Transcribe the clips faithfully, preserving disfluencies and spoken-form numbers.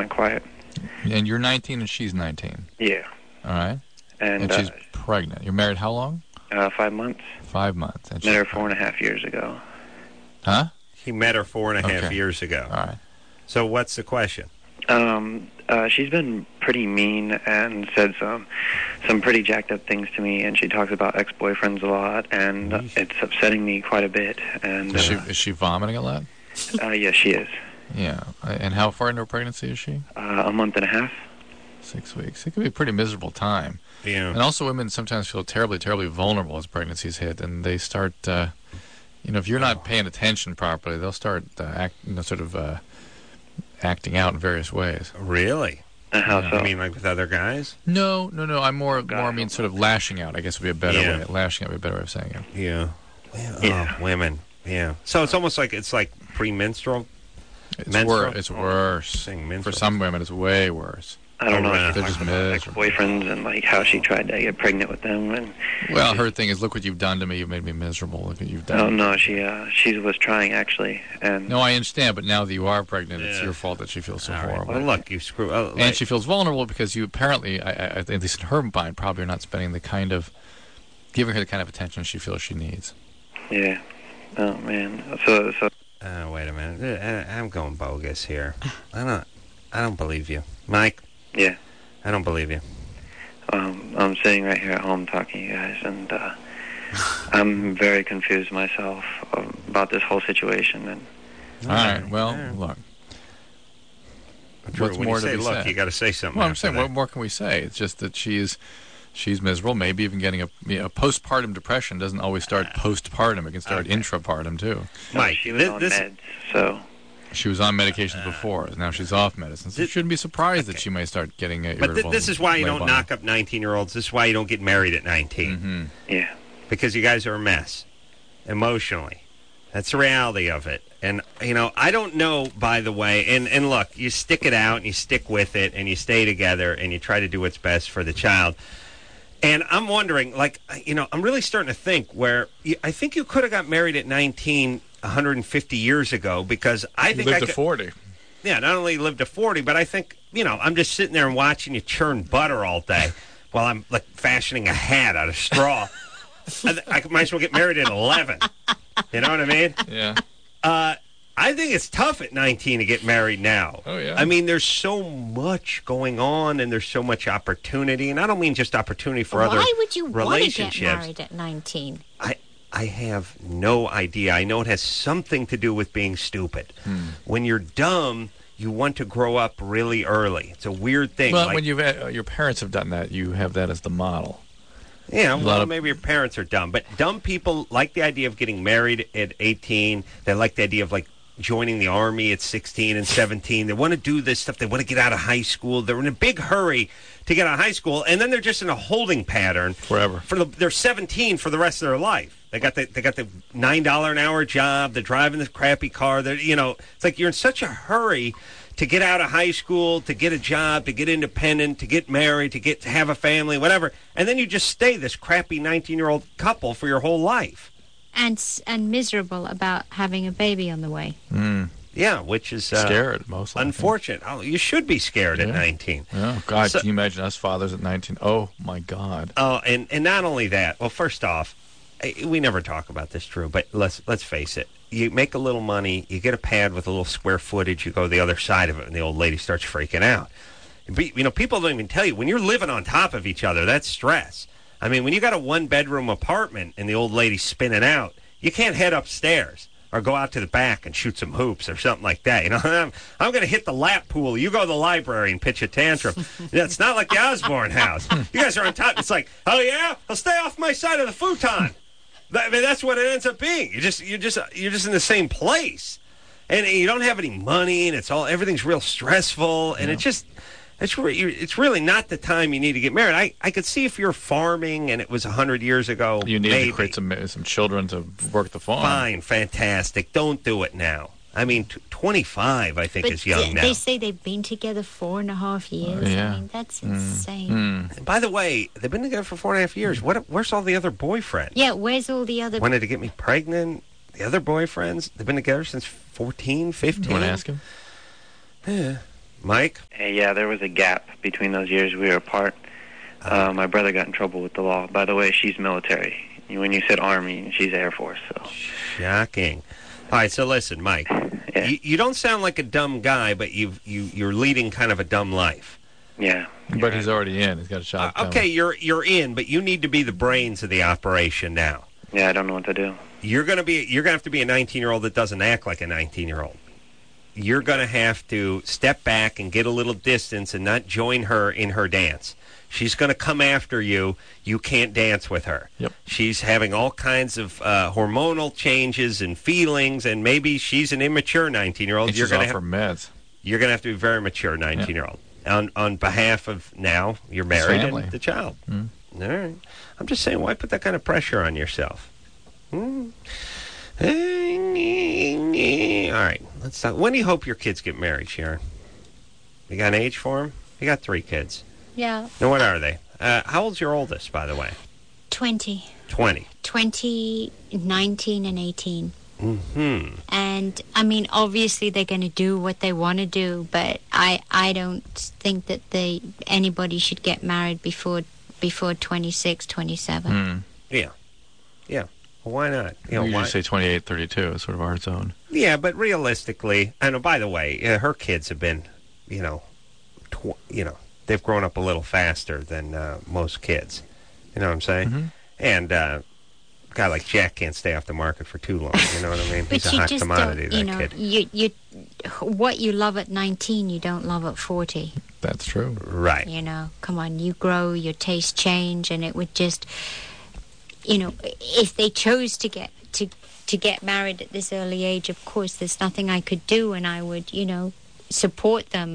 kind of quiet. And you're nineteen and she's nineteen. Yeah. All right. And, and she's uh, pregnant. You're married how long? Uh, five months. Five months. And met her four and a half years ago. Huh? He met her four and a half okay. years ago. All right. So what's the question? Um, uh, she's been pretty mean and said some some pretty jacked up things to me, and she talks about ex-boyfriends a lot, and uh, it's upsetting me quite a bit. And Is she, uh, is she vomiting a lot? Uh, yes, she is. Yeah. And how far into her pregnancy is she? Uh, a month and a half. Six weeks. It can be a pretty miserable time. Yeah. And also women sometimes feel terribly, terribly vulnerable as pregnancies hit, and they start, uh, you know, if you're not paying attention properly, they'll start uh, act, you know, sort of uh, acting out in various ways. Really? Uh, how Yeah. so? I mean, like with other guys? No, no, no. I'm more, God, more. I mean, sort of lashing out. I guess would be a better Yeah. way. Lashing out would be a better way of saying it. Yeah. Well, Yeah. Oh, women. Yeah. So it's almost like it's like premenstrual. It's Menstrual? worse. It's worse. Saying For menstrual. some women, it's way worse. I don't Oh, know. right. She They're talks just about miserable. ex-boyfriends and like how she tried to get pregnant with them, and Well, her thing is, look what you've done to me. You've made me miserable. Look what you've done. oh no, she uh, she was trying actually, and No, I understand, but now that you are pregnant, it's Yeah. your fault that she feels so All right. horrible. Well, look, you screw. Oh, And like- she feels vulnerable because you apparently, I, I, at least in her mind, probably are not spending the kind of, giving her the kind of attention she feels she needs. yeah. Oh man. So so Uh, wait a minute. Uh, I'm going bogus here. I don't. I don't believe you, Mike. yeah. I don't believe you. Um, I'm sitting right here at home talking to you guys, and uh, I'm very confused myself um, about this whole situation. And All right, well, Yeah. look. Drew, What's when more you to say be look, said? you got to say something. Well, I'm after saying, that. what more can we say? It's just that she's she's miserable, maybe even getting a, you know, postpartum depression doesn't always start postpartum. It can start Okay. intrapartum, too. Mike, she was thi- on this, meds, so She was on medications before. Now she's off medicine. So you Thi- shouldn't be surprised that she may start getting uh, but thi- irritable. this is why you don't labile. knock up nineteen-year-olds. This is why you don't get married at nineteen. Mhm. yeah. Because you guys are a mess emotionally. That's the reality of it. And, you know, I don't know, by the way, and, and look, you stick it out and you stick with it and you stay together and you try to do what's best for the child. And I'm wondering, like, you know, I'm really starting to think where you, I think you could have got married at nineteen one hundred fifty years ago because I You think lived I to could, forty. yeah, not only lived to forty, but I think, you know, I'm just sitting there and watching you churn butter all day while I'm, like, fashioning a hat out of straw. I, th- I might as well get married at eleven. You know what I mean? Yeah. Uh, I think it's tough at nineteen to get married now. Oh, yeah. I mean, there's so much going on and there's so much opportunity. And I don't mean just opportunity for other Why would you want to get relationships. married at nineteen? I I have no idea. I know it has something to do with being stupid. Hmm. When you're dumb, you want to grow up really early. It's a weird thing. Well, like, when you've uh, your parents have done that, you have that as the model. yeah, lot well, of- maybe your parents are dumb, but dumb people like the idea of getting married at eighteen. They like the idea of like joining the army at sixteen and seventeen. They want to do this stuff. They want to get out of high school. They're in a big hurry to get out of high school, and then they're just in a holding pattern Forever. For the, they're seventeen for the rest of their life. They got the they got the nine dollar an hour job. They're driving this crappy car. They're you know it's like you're in such a hurry to get out of high school, to get a job, to get independent, to get married, to get to have a family, whatever, and then you just stay this crappy nineteen year old couple for your whole life. And s- and miserable about having a baby on the way. Mm. Yeah, which is uh, Scared, mostly. I think. unfortunate. Oh, you should be scared at Yeah. nineteen. Oh, God, So- can you imagine us fathers at nineteen? Oh, my God. Oh, and, and not only that. Well, first off, eh, we never talk about this, Drew, but let's let's face it. You make a little money, you get a pad with a little square footage, you go the other side of it, and the old lady starts freaking out. Be- You know, people don't even tell you when you're living on top of each other. That's stress. I mean, when you got a one bedroom apartment and the old lady's spinning out, you can't head upstairs or go out to the back and shoot some hoops or something like that. You know, I'm, I'm going to hit the lap pool. You go to the library and pitch a tantrum. Yeah, it's not like the Osborne house. You guys are on top. It's like, oh yeah, I'll stay off my side of the futon. That- I mean, that's what it ends up being. You just, you just, you're just in the same place, and you don't have any money, and it's all everything's real stressful, and Yeah. it just. It's, re- you- it's really not the time you need to get married. I, I could see if you're farming and it was one hundred years ago, You need maybe. to create some some children to work the farm. Fine, fantastic. Don't do it now. I mean, t- twenty-five, I think, But is young th- now. they say they've been together four and a half years. yeah. I mean, that's insane. Mm. And by the way, they've been together for four and a half years. What? Where's all the other boyfriends? Yeah, where's all the other... Wanted to get me pregnant. The other boyfriends, they've been together since fourteen, fifteen. You want to ask him? Yeah. Mike? Uh, yeah, there was a gap between those years we were apart. Uh, my brother got in trouble with the law. By the way, she's military. When you said Army, she's Air Force. So shocking. All right, so listen, Mike. Yeah. You, you don't sound like a dumb guy, but you've, you you're leading kind of a dumb life. Yeah. But right. he's already in. He's got a shot. Uh, okay, you're you're in, but you need to be the brains of the operation now. Yeah, I don't know what to do. You're gonna be you're gonna have to be a nineteen-year-old that doesn't act like a nineteen-year-old. You're gonna have to step back and get a little distance and not join her in her dance. She's going to come after you. You can't dance with her. Yep. She's having all kinds of uh, hormonal changes and feelings, and maybe she's an immature nineteen-year-old. And you're she's going off to her meds. You're going to have to be a very mature nineteen-year-old. On on behalf of now, you're married Family. and the child. Mm. All right. I'm just saying, why put that kind of pressure on yourself? Hmm. All right. Let's talk. When do you hope your kids get married, Sharon? You got an age for them? You got three kids. Yeah. Now, what are they? Uh, how old's your oldest, by the way? twenty. twenty. twenty, nineteen, and eighteen. Mm-hmm. And, I mean, obviously they're going to do what they want to do, but I I don't think that they anybody should get married before before twenty-six, twenty-seven. Mm. Yeah. Yeah. Well, why not? You know, usually why? say twenty-eight, thirty-two is sort of our zone. Yeah, but realistically, I know, by the way, uh, her kids have been, you know, tw- you know, they've grown up a little faster than uh, most kids. You know what I'm saying? Mm-hmm. And uh, a guy like Jack can't stay off the market for too long. You know what I mean? But He's a you hot just commodity, don't, you that know, kid. you, you, what you love at nineteen, you don't love at forty. That's true. Right. You know, come on, you grow, your tastes change, and it would just, you know, if they chose to get to to get married at this early age, of course, there's nothing I could do, and I would, you know, support them.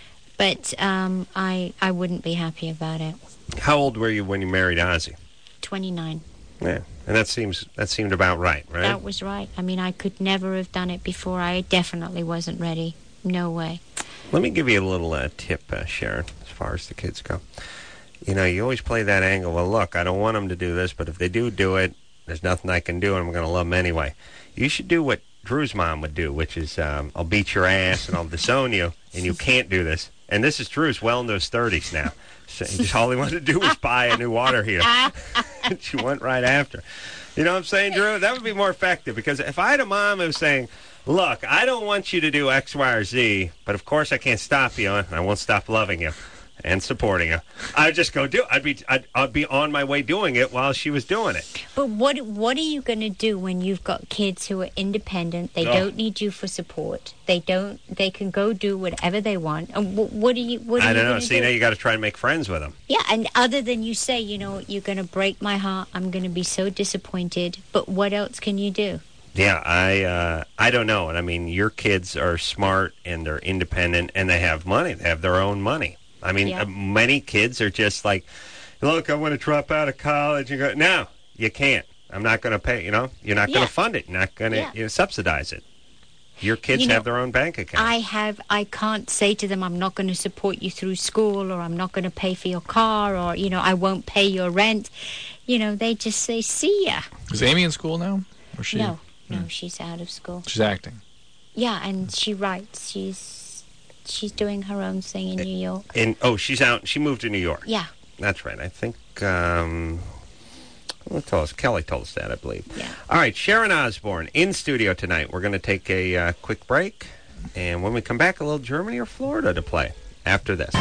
But um, I I wouldn't be happy about it. How old were you when you married Ozzy? twenty-nine. Yeah, and that seems that seemed about right, right? That was right. I mean, I could never have done it before. I definitely wasn't ready. No way. Let me give you a little uh, tip, uh, Sharon, as far as the kids go. You know, you always play that angle. Well, look, I don't want them to do this, but if they do do it, there's nothing I can do, and I'm going to love them anyway. You should do what Drew's mom would do, which is um, I'll beat your ass and I'll disown you, and you can't do this. And this is Drew's well into his thirties now. So just all he wanted to do was buy a new water heater. She went right after. You know what I'm saying, Drew? That would be more effective, because if I had a mom who was saying, look, I don't want you to do X, Y, or Z, but of course I can't stop you, and I won't stop loving you and supporting you, I'd just go do it. I'd be, I'd, I'd be on my way doing it while she was doing it. But what what are you going to do when you've got kids who are independent? They Oh. don't need you for support. They don't. They can go do whatever they want. And what, what are you? What are I you don't know. gonna See, do? now you got to try and make friends with them. Yeah, and other than you say, you know, you're going to break my heart. I'm going to be so disappointed. But what else can you do? Yeah, I uh, I don't know. And I mean, your kids are smart and they're independent and they have money. They have their own money. I mean, Yeah. uh, many kids are just like, look, I want to drop out of college. And go, no, you can't. I'm not going to pay, you know, you're not going Yeah. to fund it. You're not going to Yeah. you know, subsidize it. Your kids You know, have their own bank account. I have. I can't say to them, I'm not going to support you through school, or I'm not going to pay for your car, or you know, I won't pay your rent. You know, they just say, see ya. Is Amy in school now? Or she? No, no, she's out of school. She's acting. Yeah, and she writes. She's she's doing her own thing in New York. and oh, she's out. She moved to New York. Yeah, That's right. I think um, who told us? Kelly told us that, I believe. yeah. All right, Sharon Osbourne in studio tonight. We're going to take a uh, quick break, and when we come back, a little Germany or Florida to play after this.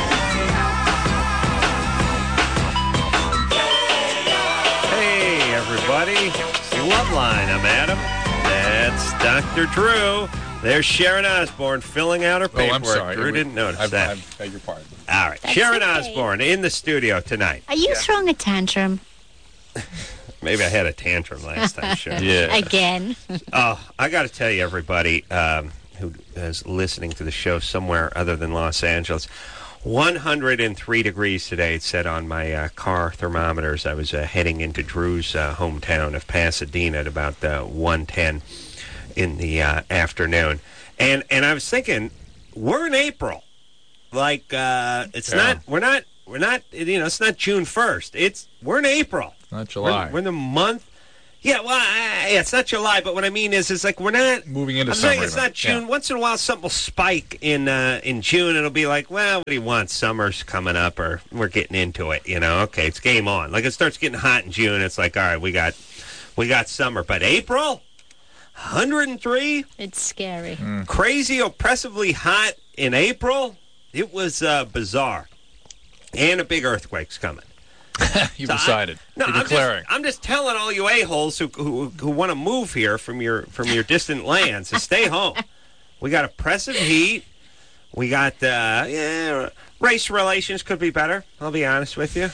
Hey, everybody. It's the Love Line. I'm Adam. That's Doctor Drew. There's Sharon Osbourne filling out her Oh, paperwork. I'm sorry. Drew We- didn't notice I, that. I beg your pardon. All right, That's Sharon okay. Osbourne in the studio tonight. Are you throwing a tantrum Maybe I had a tantrum last time, Sharon. Yeah. again? Oh, I got to tell you, everybody um, who is listening to the show somewhere other than Los Angeles, one hundred three degrees today, it said on my uh, car thermometers. I was uh, heading into Drew's uh, hometown of Pasadena at about uh, one ten in the uh, afternoon. And and I was thinking, we're in April. Like, uh, it's Yeah. not, we're not, we're not, you know, it's not June first. It's, we're in April. Not July. We're, we're in the month, Yeah, well, I, it's not July, but what I mean is, is like we're not moving into I'm summer. saying it's not June. Yeah. Once in a while, something will spike in uh, in June. It'll be like, well, what do you want? Summer's coming up, or we're getting into it. You know, okay, it's game on. Like it starts getting hot in June. It's like, all right, we got we got summer, but April, one hundred three. It's scary. Mm. Crazy, oppressively hot in April. It was uh, bizarre, and a big earthquake's coming. You've So I- decided. No, You're I'm declaring. just, I'm just telling all you a-holes who who, who want to move here from your from your distant lands to stay home. We got oppressive heat. We got uh, yeah, race relations could be better. I'll be honest with you.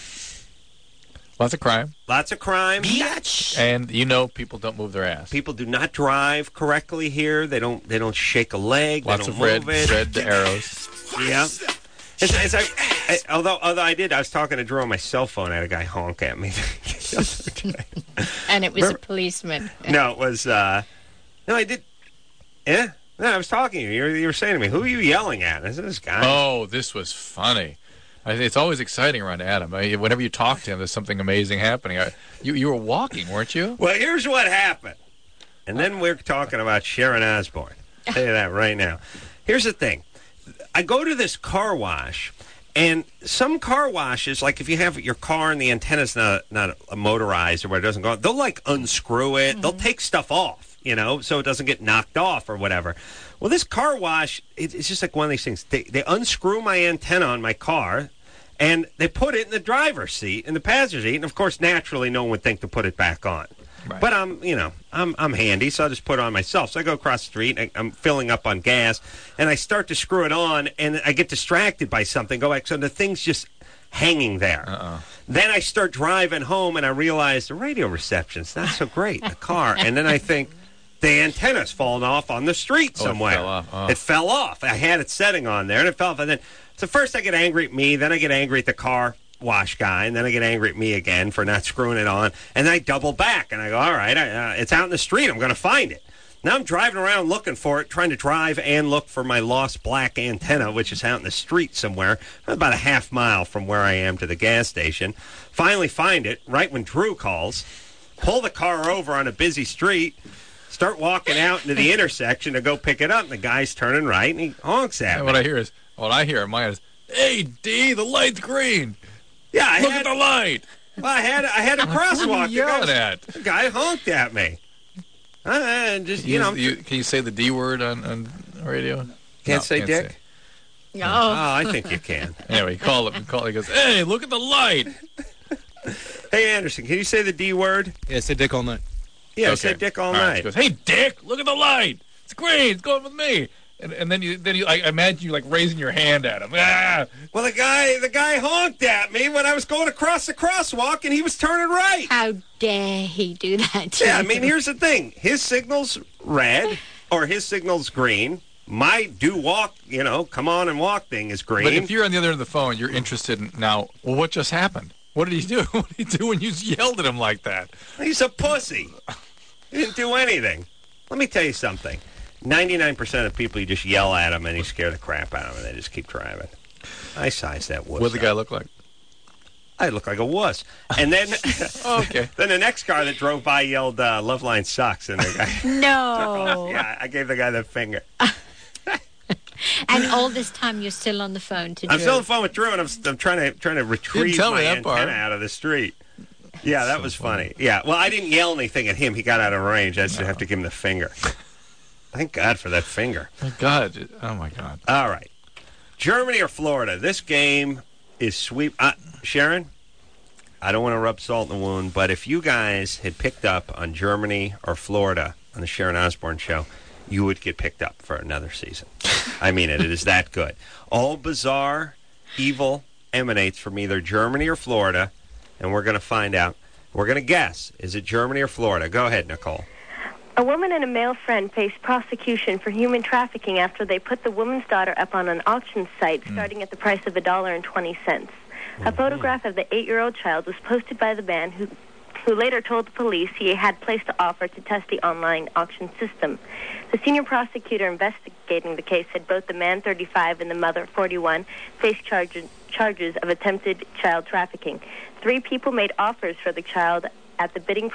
Lots of crime. Lots of crime. And you know people don't move their ass. People do not drive correctly here. They don't. They don't shake a leg. Lots they don't of red, move it. red arrows. Yeah. It's, it's, I, I, although, although I did, I was talking to Drew on my cell phone. I had a guy honk at me. the other day. And it was a policeman. No, it was. Uh, no, I did. Yeah. No, I was talking to you. You were, you were saying to me, "Who are you yelling at?" Is it this guy? Oh, this was funny. I, it's always exciting around Adam. I, whenever you talk to him, there's something amazing happening. I, you you were walking, weren't you? Well, here's what happened. And then we're talking about Sharon Osbourne. I'll tell you that right now. Here's the thing. I go to this car wash, and some car washes, like if you have your car and the antenna's not not motorized or where it doesn't go, they'll like unscrew it. Mm-hmm. They'll take stuff off, you know, so it doesn't get knocked off or whatever. Well, this car wash, it, it's just like one of these things. They, they unscrew my antenna on my car, and they put it in the driver's seat, in the passenger seat, and of course, naturally, no one would think to put it back on. Right. But I'm, you know, I'm I'm handy, so I just put it on myself. So I go across the street, and I, I'm filling up on gas, and I start to screw it on, and I get distracted by something. Go back, so the thing's just hanging there. Uh-oh. Then I start driving home, and I realize the radio reception's not so great in the car. And then I think the antenna's fallen off on the street Oh, it somewhere. fell off. Oh. It fell off. I had it setting on there, and it fell off. And then, so first I get angry at me, then I get angry at the car wash guy, and then I get angry at me again for not screwing it on, and then I double back, and I go, all right, I, uh, it's out in the street, I'm going to find it. Now I'm driving around looking for it, trying to drive and look for my lost black antenna, which is out in the street somewhere, about a half mile from where I am to the gas station. Finally find it, right when Drew calls, pull the car over on a busy street, start walking out into the intersection to go pick it up, and the guy's turning right, and he honks at And me. what I hear is, what I hear in mine is, hey, D, the light's green. Yeah, I Look had, at the light. well, I had, I had a What are crosswalk. you The guy- yelling at? The guy honked at me. Uh, just, you Use- know, you, can you say the D word on, on radio? can't No, say dick? say. Oh, Oh, I think you can. Anyway, he called him. Call. He goes, "Hey, look at the light." Hey, Anderson, can you say the D word? Yeah, say dick all night. Yeah, Okay. say dick all, right. night. He goes, "Hey, Dick, look at the light. It's green. It's going with me." And, and then you, then you, I imagine you like raising your hand at him. Ah! Well, the guy, the guy honked at me when I was going across the crosswalk, and he was turning right. how dare he do that to Yeah, I you? mean, here's the thing: his signal's red, or his signal's green. My do walk, you know, come on and walk thing is green. But if you're on the other end of the phone, you're interested in now. Well, what just happened? What did he do? What did he do when you yelled at him like that? He's a pussy. He didn't do anything. Let me tell you something. ninety-nine percent of people, you just yell at them and you scare the crap out of them and they just keep driving. I sized that wuss. What did the guy up. look like? I look like a wuss. And then Oh, okay. then the next car that drove by yelled, uh, Loveline sucks. And the guy, No. yeah, I gave the guy the finger. And all this time you're still on the phone to I'm Drew. still on the phone with Drew, and I'm, I'm trying to trying to retrieve tell me my that antenna part. out of the street. Yeah, that So was funny. funny. Yeah, well, I didn't yell anything at him. He got out of range. I just have to give him the finger. Thank God for that finger. My God. Oh my God. All right. Germany or Florida? This game is sweep. Uh, Sharon, I don't want to rub salt in the wound, but if you guys had picked up on Germany or Florida on the Sharon Osbourne show, you would get picked up for another season. I mean it. It is that good. All bizarre evil emanates from either Germany or Florida, and we're going to find out. We're going to guess. Is it Germany or Florida? Go ahead, Nicole. A woman and a male friend faced prosecution for human trafficking after they put the woman's daughter up on an auction site starting at the price of a dollar and twenty cents. A photograph of the eight-year-old child was posted by the man who who later told the police he had placed the offer to test the online auction system. The senior prosecutor investigating the case said both the man, thirty-five, and the mother, forty-one, faced charges charges of attempted child trafficking. Three people made offers for the child at the bidding price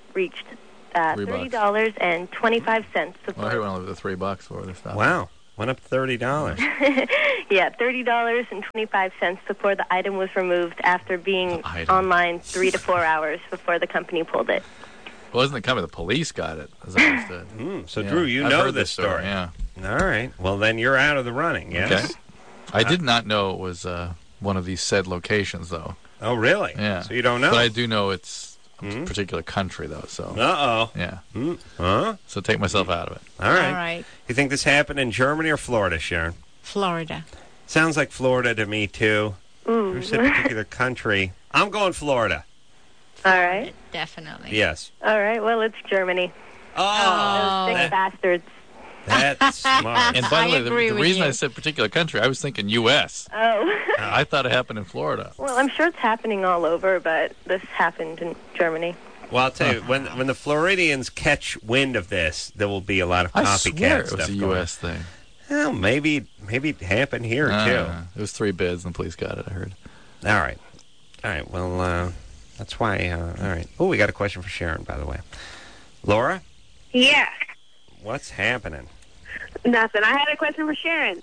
reached uh, Three bucks. thirty dollars and twenty-five cents. Well, I heard one of the three bucks for the stuff. Wow. Went up thirty dollars. Yeah, thirty dollars and twenty-five cents before the item was removed after being online three to four hours before the company pulled it. Well, wasn't the company, the police got it, as I understood. Mm, so, Yeah. Drew, you I've know heard this story. Yeah. All right. Well, then you're out of the running, yes? Okay. I did not know it was uh, one of these said locations, though. Oh, really? Yeah. So you don't know? But I do know it's a Hmm? particular country, though, so. Uh-oh. Yeah. Mm. Huh? So take myself out of it. All right. All right. You think this happened in Germany or Florida, Sharon? Florida. Sounds like Florida to me, too. Ooh. Who said particular country? I'm going Florida. All right. Definitely. Yes. All right. Well, it's Germany. Oh, Those sick bastards. that's smart. And by I the way, the, agree the with reason you. I said particular country, I was thinking U S Oh. I thought it happened in Florida. Well, I'm sure it's happening all over, but this happened in Germany. Well, I'll tell you, when when the Floridians catch wind of this, there will be a lot of I copycat swear it stuff was a going U S thing. Well, maybe maybe it happened here, Uh, too. It was three bids, and the police got it, I heard. All right. All right. Well, uh, that's why. Uh, all right. Oh, we got a question for Sharon, by the way. Laura, Yeah, what's happening? nothing. I had a question for Sharon.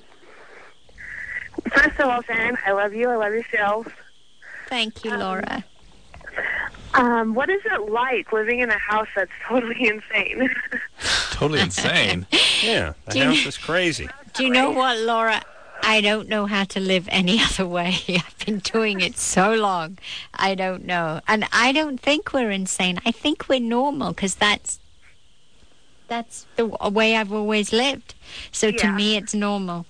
First of all, Sharon, I love you. I love your show. Thank you, Laura. Um, what is it like living in a house that's totally insane? Totally insane. Yeah, the Do you- house is crazy. Do you know what, Laura? I don't know how to live any other way. I've been doing it so long. I don't know. And I don't think we're insane. I think we're normal because that's that's the w- way I've always lived. So to Yeah. me, it's normal.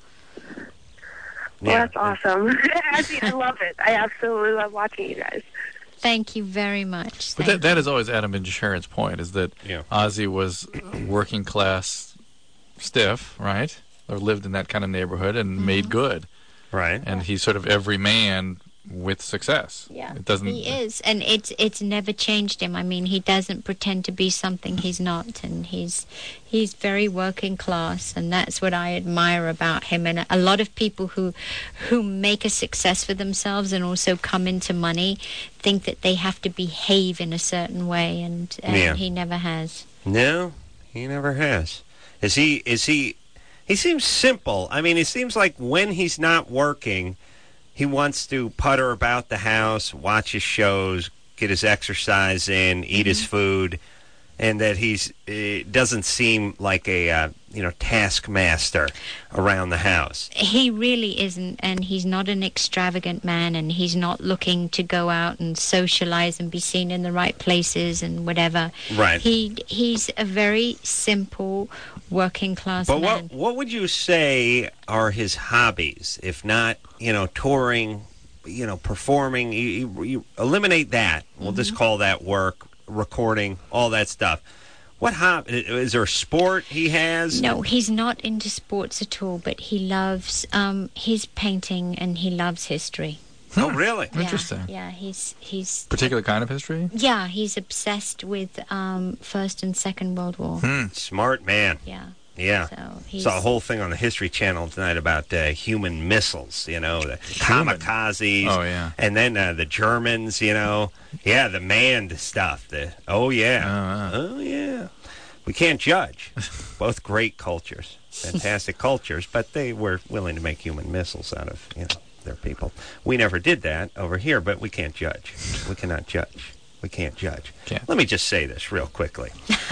Well, Yeah. that's awesome. I, mean, I love it. I absolutely love watching you guys. Thank you very much. But Thank that, that is always Adam and Sharon's point, is that Yeah. Ozzy was working class stiff, right? Or lived in that kind of neighborhood and Mm-hmm. made good. Right. And he's sort of every man with success. Yeah, It doesn't. he is, and it's it's never changed him. I mean, he doesn't pretend to be something he's not, and he's he's very working class, and that's what I admire about him. And a lot of people who who make a success for themselves and also come into money think that they have to behave in a certain way, and, and Yeah. he never has. No, he never has. Is he? Is he? He seems simple. I mean, it seems like when he's not working, he wants to putter about the house, watch his shows, get his exercise in, eat his food, and that he's it doesn't seem like a uh, you know taskmaster around the house. He really isn't, and he's not an extravagant man, and he's not looking to go out and socialize and be seen in the right places and whatever. Right. He he's a very simple working class But man. what what would you say are his hobbies, if not you know touring, you know performing? You, you, you eliminate that. We'll just call that work, recording, all that stuff. What hob is there a sport he has? No, he's not into sports at all, but he loves um, his painting and he loves history. Oh, really? Yeah, Interesting. Yeah, he's he's Particular kind of history? yeah he's obsessed with um, First and Second World War. Hmm. Smart man. Yeah. Yeah. So he's Saw a whole thing on the History Channel tonight about uh, human missiles, you know, the Human? kamikazes. Oh, yeah. And then uh, the Germans, you know. Yeah, the manned stuff. The, oh, yeah. Oh, Oh, yeah. We can't judge. Both great cultures. Fantastic cultures, but they were willing to make human missiles out of, you know, their people. We never did that over here, but we can't judge. We cannot judge. We can't judge. Can't. Let me just say this real quickly.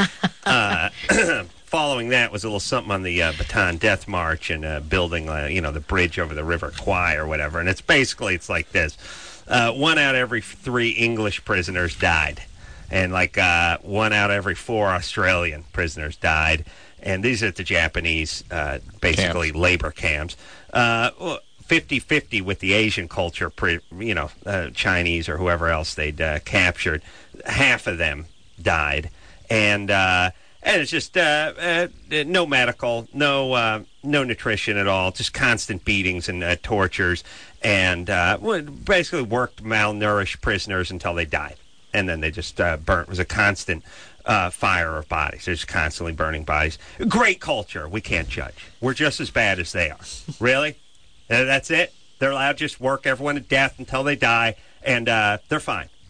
uh, following that was a little something on the uh, Bataan Death March and uh, building, uh, you know, the bridge over the River Kwai or whatever. And it's basically, it's like this. Uh, one out of every three English prisoners died. And like uh, one out of every four Australian prisoners died. And these are the Japanese, uh, basically Camps. labor camps. Uh, well, fifty-fifty with the Asian culture, pre, you know, uh, Chinese or whoever else they'd uh, captured. Half of them died. And uh, and it's just uh, uh, no medical, no uh, no nutrition at all, just constant beatings and uh, tortures. And uh, basically worked malnourished prisoners until they died. And then they just uh, burnt. It was a constant uh, fire of bodies. They're just constantly burning bodies. Great culture. We can't judge. We're just as bad as they are. Really? Uh, that's it? They're allowed to just work everyone to death until they die, and uh, they're fine.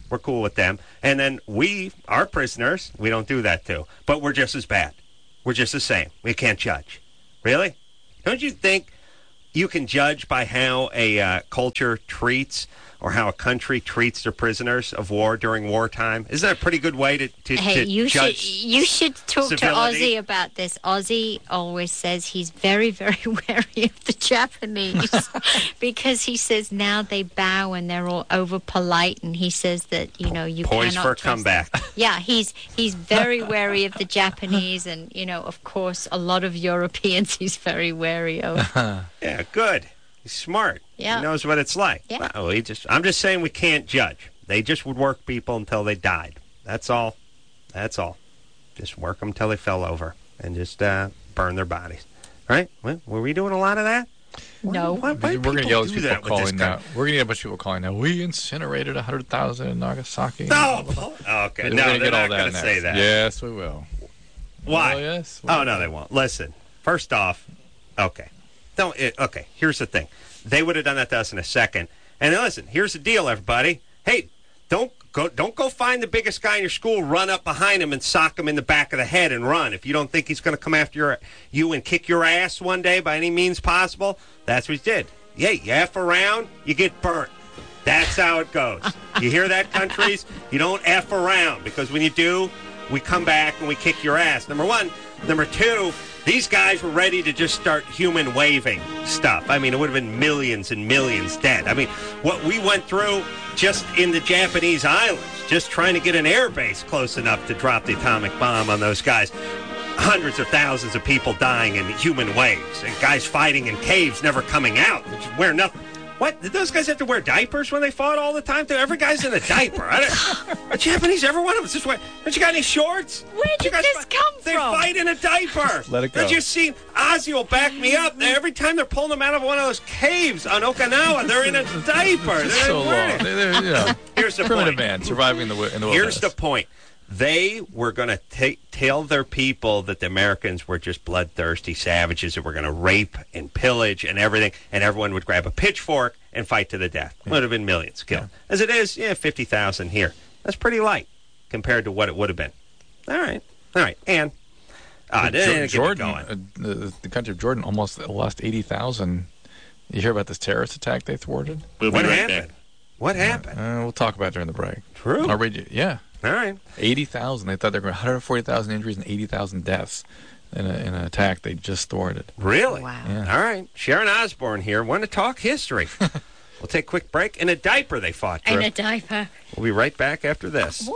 We're cool with them. And then we, our prisoners, we don't do that too. But we're just as bad. We're just the same. We can't judge. Really? Don't you think you can judge by how a uh, culture treats or how a country treats their prisoners of war during wartime? Isn't that a pretty good way to, to, Hey, to you judge should you should talk civility? to Ozzy about this. Ozzy always says he's very, very wary of the Japanese because he says now they bow and they're all over polite, and he says that you know you Poised cannot for a trust comeback. them. Yeah, he's he's very wary of the Japanese, and you know, of course, a lot of Europeans he's very wary of. Yeah, good. He's smart. Yeah. He knows what it's like. Yeah. Well, he just, I'm just saying we can't judge. They just would work people until they died. That's all. That's all. Just work them till they fell over and just uh, burn their bodies. Right? Well, were we doing a lot of that? No. Why, why We're going to people get all do these people that with this calling guy? now. We're going to get a bunch of people calling now. We incinerated one hundred thousand in Nagasaki. No. Oh, okay. We're No, gonna they're get all not that going to next. say that. Yes, we will. Why? Well, yes. we Oh, will. no, they won't. Listen, first off, okay. Don't, it, okay, here's the thing. They would have done that to us in a second. And then listen, here's the deal, everybody. Hey, don't go don't go find the biggest guy in your school, run up behind him and sock him in the back of the head and run. If you don't think he's going to come after your, you and kick your ass one day by any means possible, that's what he did. Yeah, you F around, you get burnt. That's how it goes. You hear that, countries? You don't F around, because when you do, we come back and we kick your ass. Number one. Number two, these guys were ready to just start human waving stuff. I mean, it would have been millions and millions dead. I mean, what we went through just in the Japanese islands, just trying to get an air base close enough to drop the atomic bomb on those guys. Hundreds of thousands of people dying in human waves, and guys fighting in caves, never coming out, just wearing nothing. What? Did those guys have to wear diapers when they fought all the time? Every guy's in a diaper. I don't, the Japanese, every one of them. Just wear, don't you got any shorts? Where Don't you did guys this fight- come They from? fight in a diaper. Let it go. Don't you see? Ozzy will back me up. Every time they're pulling them out of one of those caves on Okinawa, they're in a diaper. It's They're so wearing long. it. They're, they're, you know, Here's the primitive point. man surviving in the, wi- in the Here's the wilderness. point. They were going to ta- tell their people that the Americans were just bloodthirsty savages that were going to rape and pillage and everything, and everyone would grab a pitchfork and fight to the death. Would have been millions killed. As it is, yeah, fifty thousand here. That's pretty light compared to what it would have been. All right. All right. And uh, But then Jo- get me Jordan, going. uh, the, the country of Jordan, almost lost eighty thousand. You hear about this terrorist attack they thwarted? We'll be What right happened? back. What happened? Uh, we'll talk about it during the break. True. I'll read you. Yeah. All right. eighty thousand. They thought there were one hundred forty thousand injuries and eighty thousand deaths in, a, in an attack they just thwarted. Really? Wow. Yeah. All right. Sharon Osbourne here. Want to talk history. We'll take a quick break. In a diaper they fought, Drew. In a diaper. We'll be right back after this.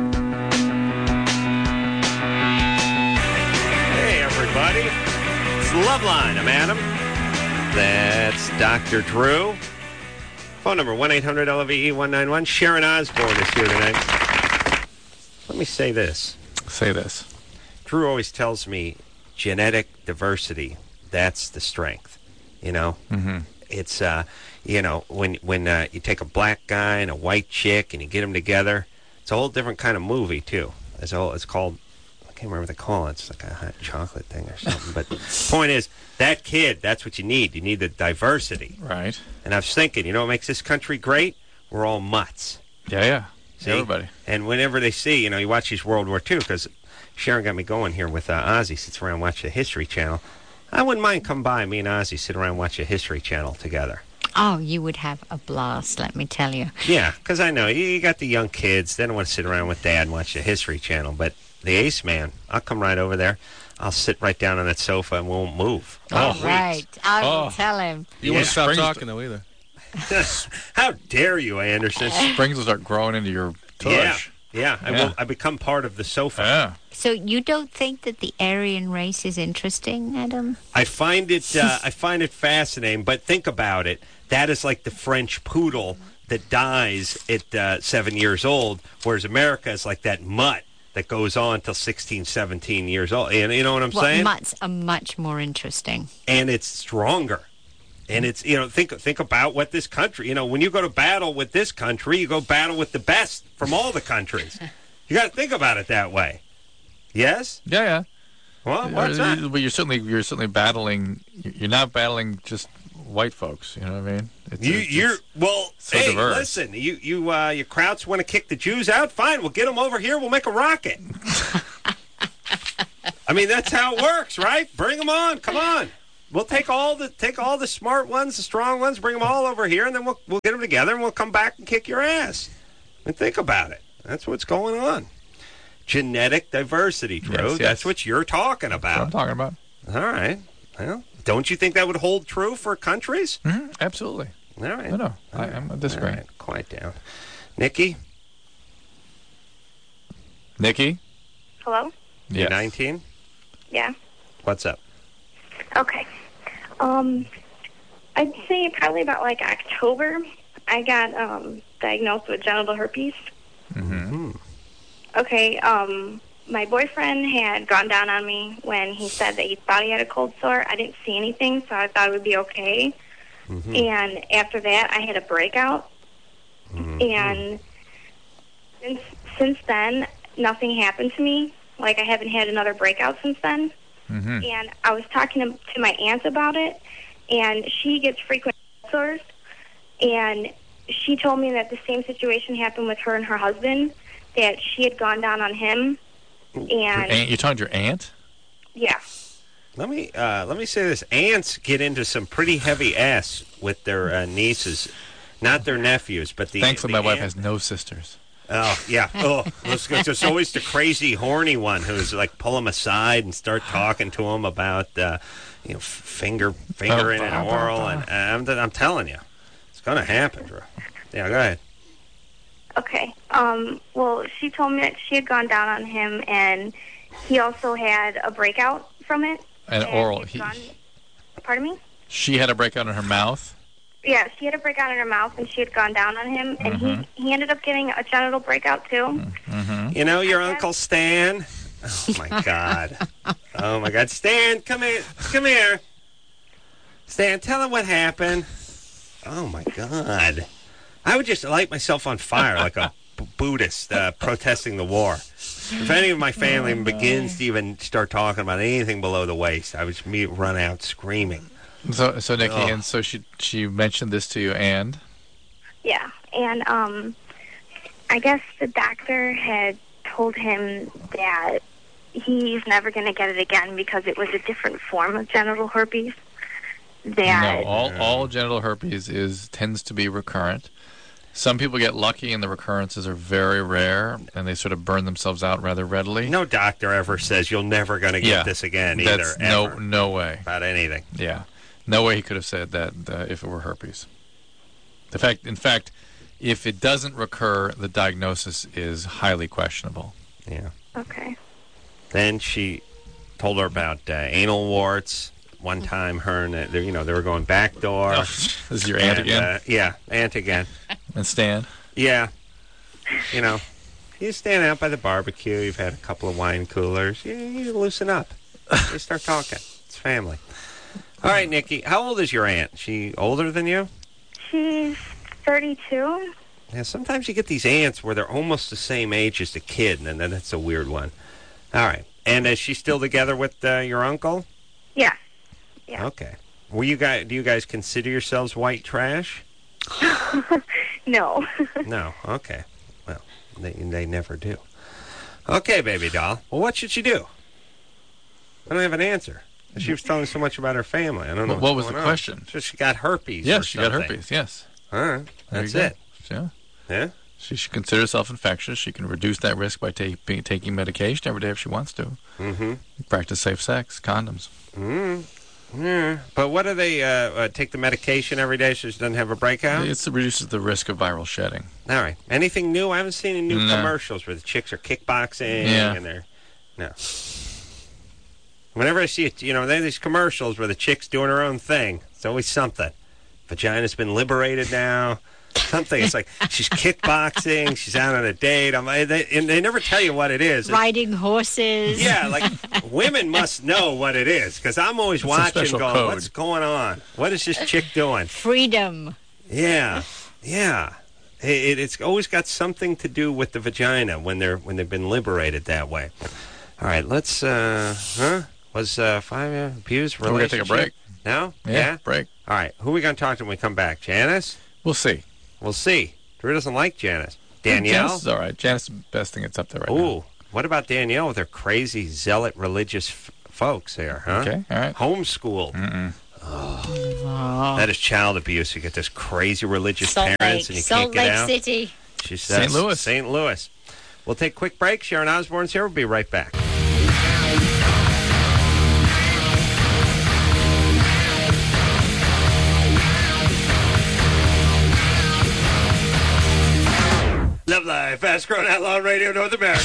Hey, everybody. It's Loveline. I'm Adam. That's Doctor Drew. Phone number one eight hundred L O V E one nine one. Sharon Osbourne is here tonight. Let me say this. Say this. Drew always tells me genetic diversity, that's the strength. You know? Mm-hmm. It's, uh, you know, when when uh, you take a black guy and a white chick and you get them together, it's a whole different kind of movie, too. It's, all, it's called, I can't remember what they call it. It's like a hot chocolate thing or something. But the point is, that kid, that's what you need. You need the diversity. Right. And I was thinking, you know what makes this country great? We're all mutts. Yeah, yeah. See? Everybody. And whenever they see, you know, you watch these World War Two, because Sharon got me going here with uh, Ozzy, sits around and watch the History Channel. I wouldn't mind come by, me and Ozzy sit around and watch the History Channel together. Oh, you would have a blast, let me tell you. Yeah, because I know, you, you got the young kids, they don't want to sit around with Dad and watch the History Channel, but the Ace Man, I'll come right over there. I'll sit right down on that sofa and won't move. All Oh, right. I will Oh. tell him. You Yeah. won't stop Springs- talking, though, either. How dare you, Anderson? Springs will start growing into your Yeah, tush. yeah, I, Yeah. will, I become part of the sofa. Yeah. So you don't think that the Aryan race is interesting, Adam? I find it uh, I find it fascinating, but think about it. That is like the French poodle that dies at uh, seven years old, whereas America is like that mutt that goes on till sixteen, seventeen years old. And you know what I'm Well, saying? mutts are much more interesting. And it's stronger. And it's, you know, think think about what this country, you know, when you go to battle with this country, you go battle with the best from all the countries. You got to think about it that way. Yes? Yeah, yeah. Well, what's Uh, that? But you're certainly you're certainly battling. You're not battling just white folks. You know what I mean? It's, You, it's, you're it's well. so hey, diverse. listen. You, you, uh, your Krauts want to kick the Jews out? Fine, we'll get them over here. We'll make a rocket. I mean, that's how it works, right? Bring them on. Come on. We'll take all the take all the smart ones, the strong ones, bring them all over here, and then we'll we'll get them together, and we'll come back and kick your ass. And think about it. That's what's going on. Genetic diversity, Drew. Yes, yes. That's what you're talking That's what about. I'm talking about. All right. Well, don't you think that would hold true for countries? Mm-hmm. Absolutely. All right. No, no. I, I'm disagreeing. All right. Quiet down. Nikki, Nikki? Hello? you're Yes. nineteen? Yeah. What's up? Okay. Um, I'd say probably about like October, I got um diagnosed with genital herpes. Mm-hmm. Okay. Um, my boyfriend had gone down on me when he said that he thought he had a cold sore. I didn't see anything, so I thought it would be okay. Mm-hmm. And after that, I had a breakout. Mm-hmm. And since since then, nothing happened to me. Like, I haven't had another breakout since then. Mm-hmm. And I was talking to, to my aunt about it, and she gets frequent sores. And she told me that the same situation happened with her and her husband, that she had gone down on him. Your And, aunt, you're talking to your aunt? yeah. Let me uh, let me say this: aunts get into some pretty heavy ass with their uh, nieces, not their nephews, but the. Thankfully, the my wife aunt- has no sisters. Oh yeah. Oh, there's, there's always the crazy, horny one who's like pull them aside and start talking to them about, uh, you know, f- finger fingering and oral, and uh, I'm, I'm telling you, it's gonna happen, Drew. Yeah, go ahead. Okay. Um, well, she told me that she had gone down on him, and he also had a breakout from it. And And oral. he'd He, gone- pardon me? she had a breakout in her mouth. Yeah, she had a breakout in her mouth, and she had gone down on him, and Mhm. he, he ended up getting a genital breakout, too. Mm-hmm. You know your I guess- Uncle Stan. Oh my God. Oh my God, Stan, come here, come here. Stan, tell him what happened. Oh my God. I would just light myself on fire like a B- Buddhist uh, protesting the war. If any of my family begins to even start talking about anything below the waist, I would just me- run out screaming. So, so Nikki, Ugh. and so she she mentioned this to you, and Yeah, and um, I guess the doctor had told him that he's never going to get it again because it was a different form of genital herpes. That no, all all genital herpes is tends to be recurrent. Some people get lucky, and the recurrences are very rare, and they sort of burn themselves out rather readily. No doctor ever says you're never going to get Yeah, this again either, That's ever, no no way. about anything. Yeah, no way he could have said that uh, if it were herpes. The fact, in fact, if it doesn't recur, the diagnosis is highly questionable. Yeah. okay. Then she told her about uh, anal warts. One time, her and uh, they, you know they were going backdoor. This is your aunt and, again, Uh, yeah, aunt again. and Stan. Yeah, you know, you stand out by the barbecue. You've had a couple of wine coolers. You, you loosen up. You start talking. It's family. All right, Nikki. How old is your aunt? She older than you? She's thirty-two. Yeah. Sometimes you get these aunts where they're almost the same age as the kid, and then that's a weird one. All right. And is she still together with uh, your uncle? Yeah. Yeah. Okay. Were you guys? Do you guys consider yourselves white trash? No. No. Okay. Well, they they never do. Okay, baby doll. Well, what should she do? I don't have an answer. She was telling so much about her family. I don't know. What what's was the going on. question? So she got herpes. Yes, or she got something. herpes. Yes, All right. There That's you go. it. Yeah. Yeah. She should consider herself infectious. She can reduce that risk by ta- be- taking medication every day if she wants to. Mm-hmm. Practice safe sex, condoms. Mm. Yeah. But what do they uh, uh, take the medication every day so she doesn't have a breakout? It reduces the risk of viral shedding. All right. Anything new? I haven't seen any new No. commercials where the chicks are kickboxing Yeah. and they're no. Whenever I see it, you know, there are these commercials where the chick's doing her own thing. It's always something. Vagina's been liberated now. Something. It's like she's kickboxing. She's out on a date. I'm, they, and they never tell you what it is. Riding horses. Yeah, like women must know what it is because I'm always It's a watching, special going, code. "What's going on? What is this chick doing?" Freedom. Yeah, yeah. It, it, it's always got something to do with the vagina when they're when they've been liberated that way. All right, let's. Uh, huh? Was uh, five uh, abused We're going to relationship? take a break. No? Yeah, break. All right. Who are we going to talk to when we come back? Janice? We'll see. We'll see. Drew doesn't like Janice. Danielle? Janice is all right. Janice is the best thing that's up there right now. Ooh. What about Danielle with her crazy zealot religious f- folks here, huh? Okay, all right. Homeschooled. Mm-mm. Oh. That is child abuse. You get this crazy religious Salt parents Lake, and you Salt can't get Lake out. City. She says Saint Louis. Saint Louis. We'll take a quick break. Sharon Osbourne's here. We'll be right back. Love Life, Fast Growing Outlaw Radio North America.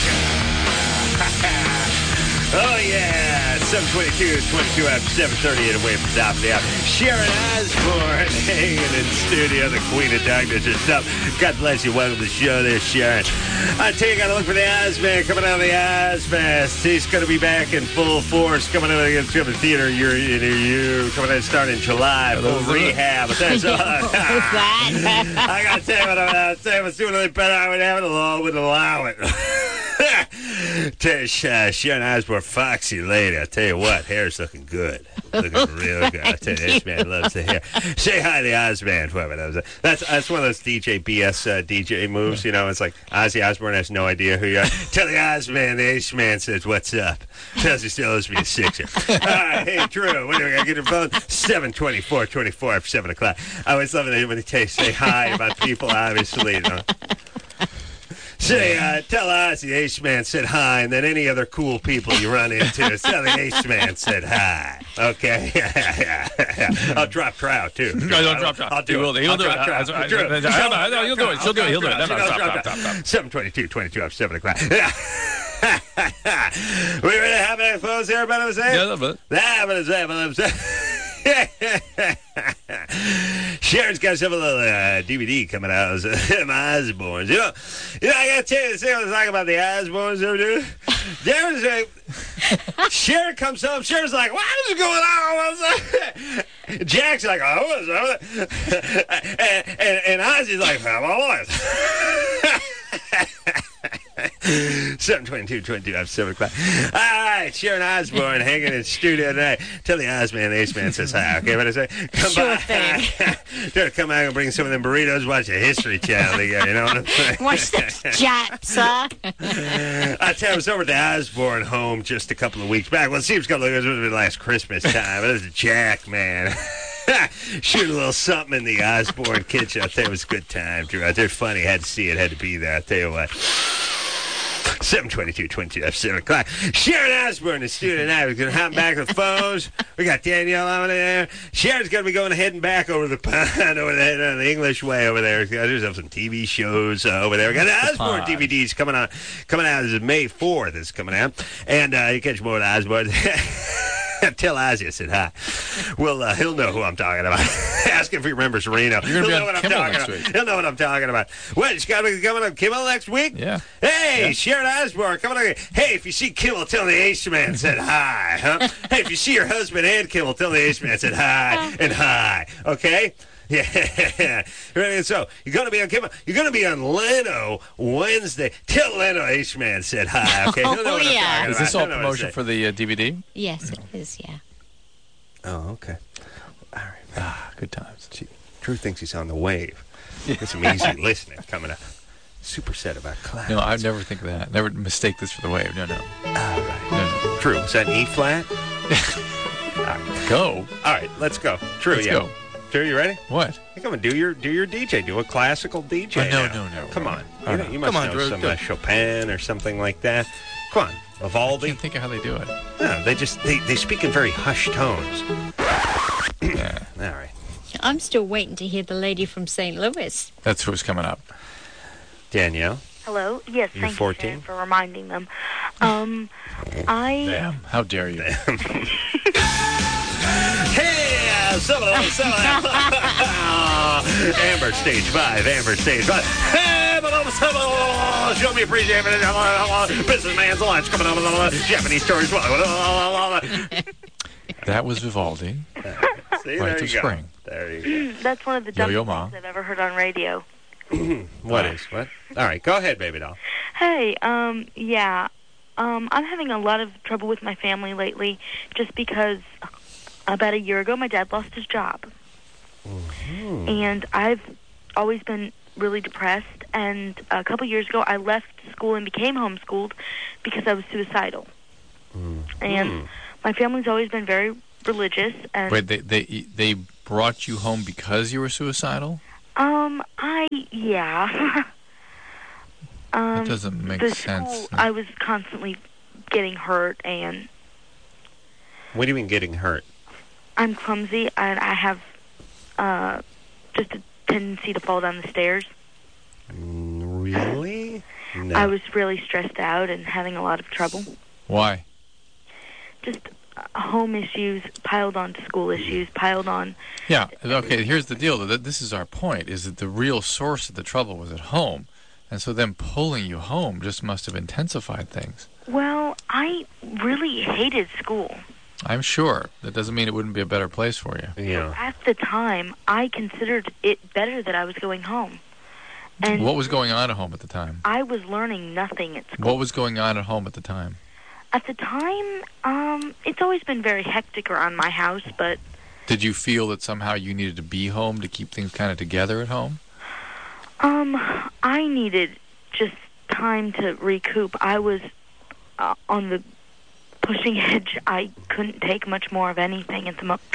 Oh, yeah. seven twenty-two, twenty-two after seven thirty and away from the top of the hour. Sharon Osbourne hanging in studio, the queen of darkness herself. God bless you. Welcome to the show there, Sharon. I tell you, you got to look for the Ozman coming out of the Ozfest. He's going to be back in full force coming out against the theater. You're, you're, you're coming out starting in July. Full rehab. That's all. I got to tell you what I was saying. I was doing a little better. I would have it. The law wouldn't allow it. Tell you, uh, Sharon Osbourne, foxy lady. I tell you what, hair's looking good, looking real good. I tell you, this man loves the hair. Say hi to the Ozman for me. That's that's one of those D J B S uh, D J moves. You know, it's like Ozzy Osbourne has no idea who you are. Tell the Ozman, the Ace Man says, "What's up?" Tells he still owes me a sixer. All right, hey Drew, when do we gotta get your phone? Seven twenty-four, twenty-four after seven o'clock. I always love it when they tell you, say hi about people. Obviously, you know. Say, uh, tell Ozzy the Ace Man said hi, and then any other cool people you run into, tell the Ace Man said hi. Okay? I'll drop Trout, too. No, don't drop Trout. I'll do he will, it. He'll I'll do drop it. Trout. I- I- Drew. I- I- I- He'll do it. She'll do it. He'll do it. No, no, I'll drop, drop drop, drop, drop. seven twenty-two, twenty-two after seven o'clock. We ready to have any phones here, everybody was saying? Yeah, a little bit. Yeah, but it's that, but it's Sharon's got some of the uh, D V D coming out of them Osbournes. You know, you know, I gotta tell you this thing I was talking about the Osbournes, dude. There was a Sharon comes home. Sharon's like, "What is going on?" What's that? Jack's like, "Oh, what's that?" and, and, and Ozzy's like, "I'm all seven twenty-two, twenty-two after seven o'clock. All right, Sharon Osbourne hanging in studio tonight. Tell the Ozman, the Ace Man says hi. Okay, what I say? Come Sure by. thing. Try to come out and bring some of them burritos. Watch the History Channel again. You know what I'm saying? Watch the Japs, huh? I tell you, I was over at the Osbourne home just a couple of weeks back. Well, it seems a couple of years. It was last Christmas time. It was Jack, man. Shoot a little something in the Osbourne kitchen. I tell you, it was a good time, Drew. They're funny. Had to see it. Had to be there. I tell you what. seven twenty-two, twenty-two after seven o'clock. Sharon Osbourne in the studio tonight. We're going to hop back to the phones. We got Danielle on there. Sharon's going to be going heading back over the pond over there, uh, the English way over there. There's some T V shows uh, over there. We got the Osbourne D V Ds coming on. Coming out. This is May fourth. It's coming out. And uh, you catch more of Osbourne. Tell Ozzy I said hi. Well, uh, he'll know who I'm talking about. Ask him if he remembers Reno. You're He'll gonna be know on what I'm Kimmel talking next about. week. He'll know what I'm talking about. What, he's got to be coming on Kimmel next week? Yeah. Hey, Yeah. Sharon Osbourne, coming on. Hey, if you see Kimmel, tell him the Ace Man said hi. Huh? Hey, if you see your husband and Kimmel, tell him the Ace Man said hi and hi. Okay? Yeah. Right, so you're going to be on Kimmel. You're going to be on Leno Wednesday. Tell Leno Ace Man said hi. Okay? He'll know what Oh, I'm yeah. talking Is about. this all He'll know what I'm promotion saying. for the uh, D V D? Yes, it is, yeah. Oh, okay. All right. Ah, good times. Gee, Drew thinks he's on the wave. Get some easy listening coming up. Super set about clouds. No, I'd never think of that. Never mistake this for the wave. No, no. All right. No, no. Drew, is that an E flat? All right. Go. All right, let's go. Drew, Let's yeah. go. Drew, you ready? What? Hey, come on, do your do your D J. Do a classical D J. Oh, no, now. no, no. Come on. Oh, you, no. know, you must Come on, know Drew, some do uh, it. Chopin or something like that. Come on, I Vivaldi. can't think of how they do it. No, they just they, they speak in very hushed tones. Yeah. All right. I'm still waiting to hear the lady from Saint Louis. That's who's coming up. Danielle. Hello. Yes, You're thank fourteen? you, Sharon, for reminding them. Um, I Damn. How dare you? Hey, uh, seven, oh, seven, oh. Amber, stage five. Amber, stage five. Hey, but oh, seven, oh, show me appreciation. Businessman's lunch coming on. Japanese stories. That was Vivaldi. See, Right there to you go. spring. There you that's one of the dumbest Yo-yo ma. things I've ever heard on radio. go. What is? What? All right, go ahead, baby doll. Hey, um, yeah, um, I'm having a lot of trouble with my family lately, just because about a year ago, my dad lost his job. Mm-hmm. And I've always been really depressed. And a couple years ago, I left school and became homeschooled because I was suicidal. Mm-hmm. And my family's always been very religious. And Wait, they they they brought you home because you were suicidal? Um, I, yeah. um, That doesn't make the sense. School, I was constantly getting hurt, and What do you mean getting hurt? I'm clumsy, and I have uh, just a tendency to fall down the stairs. Mm, Really? No. I was really stressed out and having a lot of trouble. Why? Just uh, home issues piled onto school issues, piled on. Yeah, okay, here's the deal. Th- This is our point, is that the real source of the trouble was at home. And so them pulling you home just must have intensified things. Well, I really hated school. I'm sure. That doesn't mean it wouldn't be a better place for you. Yeah. At the time, I considered it better that I was going home. And What was going on at home at the time? I was learning nothing at school. What was going on at home at the time? At the time, um, it's always been very hectic around my house, but Did you feel that somehow you needed to be home to keep things kind of together at home? um, I needed just time to recoup. I was uh, on the pushing edge. I couldn't take much more of anything at the mo-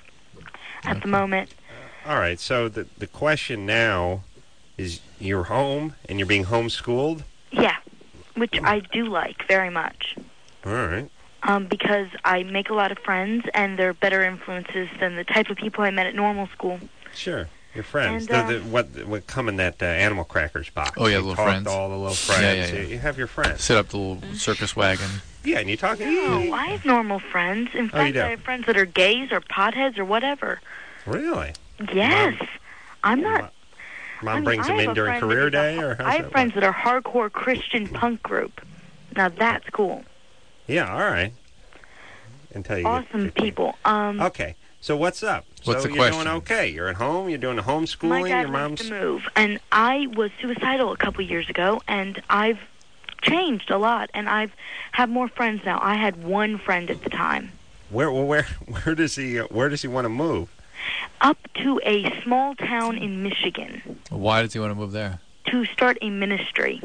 at the moment. All right, so the the question now is you're home and you're being homeschooled? Yeah, which I do like very much. All right. Um, because I make a lot of friends, and they're better influences than the type of people I met at normal school. Sure. Your friends. And, the, the, um, what, what come in that uh, Animal Crackers box. Oh, yeah, You little talk friends. to all the little friends. Yeah, yeah, yeah. You, you have your friends. Sit up the little circus wagon. Yeah, and you talk. No, I have normal friends. In Oh, you fact, do? I have friends that are gays or potheads or whatever. Really? Yes. I'm not... Mom I mean, brings I them have in a during friend that career is a- day, or how's I have that friends work? that are hardcore Christian punk group. Now that's cool. Yeah, all right. Until you get Awesome fifteen. people. Um, Okay, so what's up? What's so the you're question? doing okay. You're at home. You're doing the my homeschooling. dad Your wants mom's. to move, and I was suicidal a couple years ago, and I've changed a lot, and I've have more friends now. I had one friend at the time. Where, well, where, where does he? uh, Where does he want to move? Up to a small town in Michigan Why does he want to move there? to start a ministry.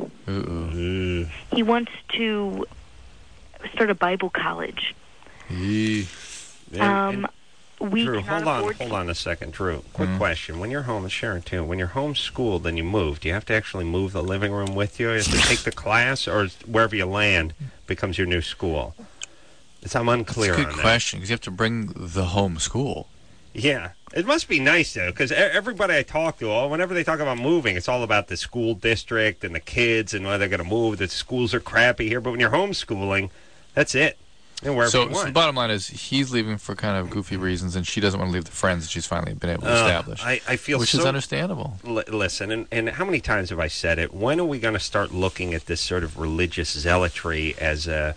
Ooh. He wants to start a Bible college. Eee. And- Um, and we Drew, cannot hold on, afford hold to. on a second, Drew. Quick Mhm. question: when you're home, and Sharon too, when you're homeschooled and you move, do you have to actually move the living room with you? You have to take the class, or is wherever you land becomes your new school? It's, I'm unclear That's a good on question, because you have to bring the home school. that. Yeah, it must be nice though, because everybody I talk to, all whenever they talk about moving, it's all about the school district and the kids and whether they're going to move. The schools are crappy here, but when you're homeschooling, that's it. And wherever So, you so want. the bottom line is he's leaving for kind of goofy reasons, and she doesn't want to leave the friends that she's finally been able to Uh, establish. I, I feel which so is understandable. L- listen, and, and how many times have I said it? When are we going to start looking at this sort of religious zealotry as a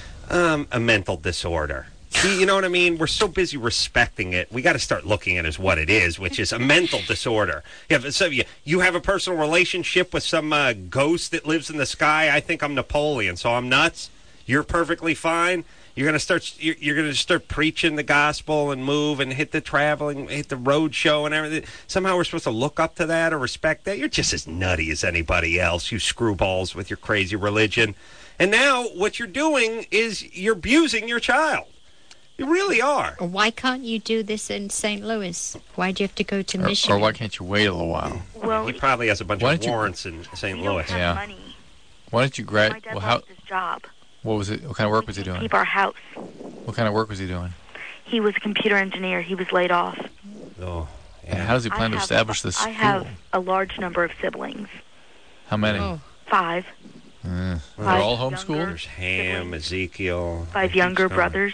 um, a mental disorder? See, you know what I mean? We're so busy respecting it. We got to start looking at it as what it is, which is a mental disorder. You have, so you, you have a personal relationship with some uh, ghost that lives in the sky. I think I'm Napoleon, so I'm nuts. You're perfectly fine. You're gonna start. You're, you're gonna start preaching the gospel and move and hit the traveling, hit the road show and everything. Somehow we're supposed to look up to that or respect that. You're just as nutty as anybody else. You screwballs with your crazy religion. And now what you're doing is you're abusing your child. You really are. Why can't you do this in Saint Louis? Why do you have to go to Or, Michigan? or why can't you wait a little while? Well, He probably has a bunch Why of don't you- warrants in Saint we don't Louis. have Yeah. money. Why don't you My grad? dad Well, how? lost his job. What was it? What kind of work was he doing? Keep our house. What kind of work was he doing? He was a computer engineer. He was laid off. Oh, And yeah. how does he plan I to have establish a, this I school? have a large number of siblings. How many? Oh. Five. Uh, they're Five all younger homeschooled? There's Ham, siblings. Ezekiel. Five It keeps younger going. brothers.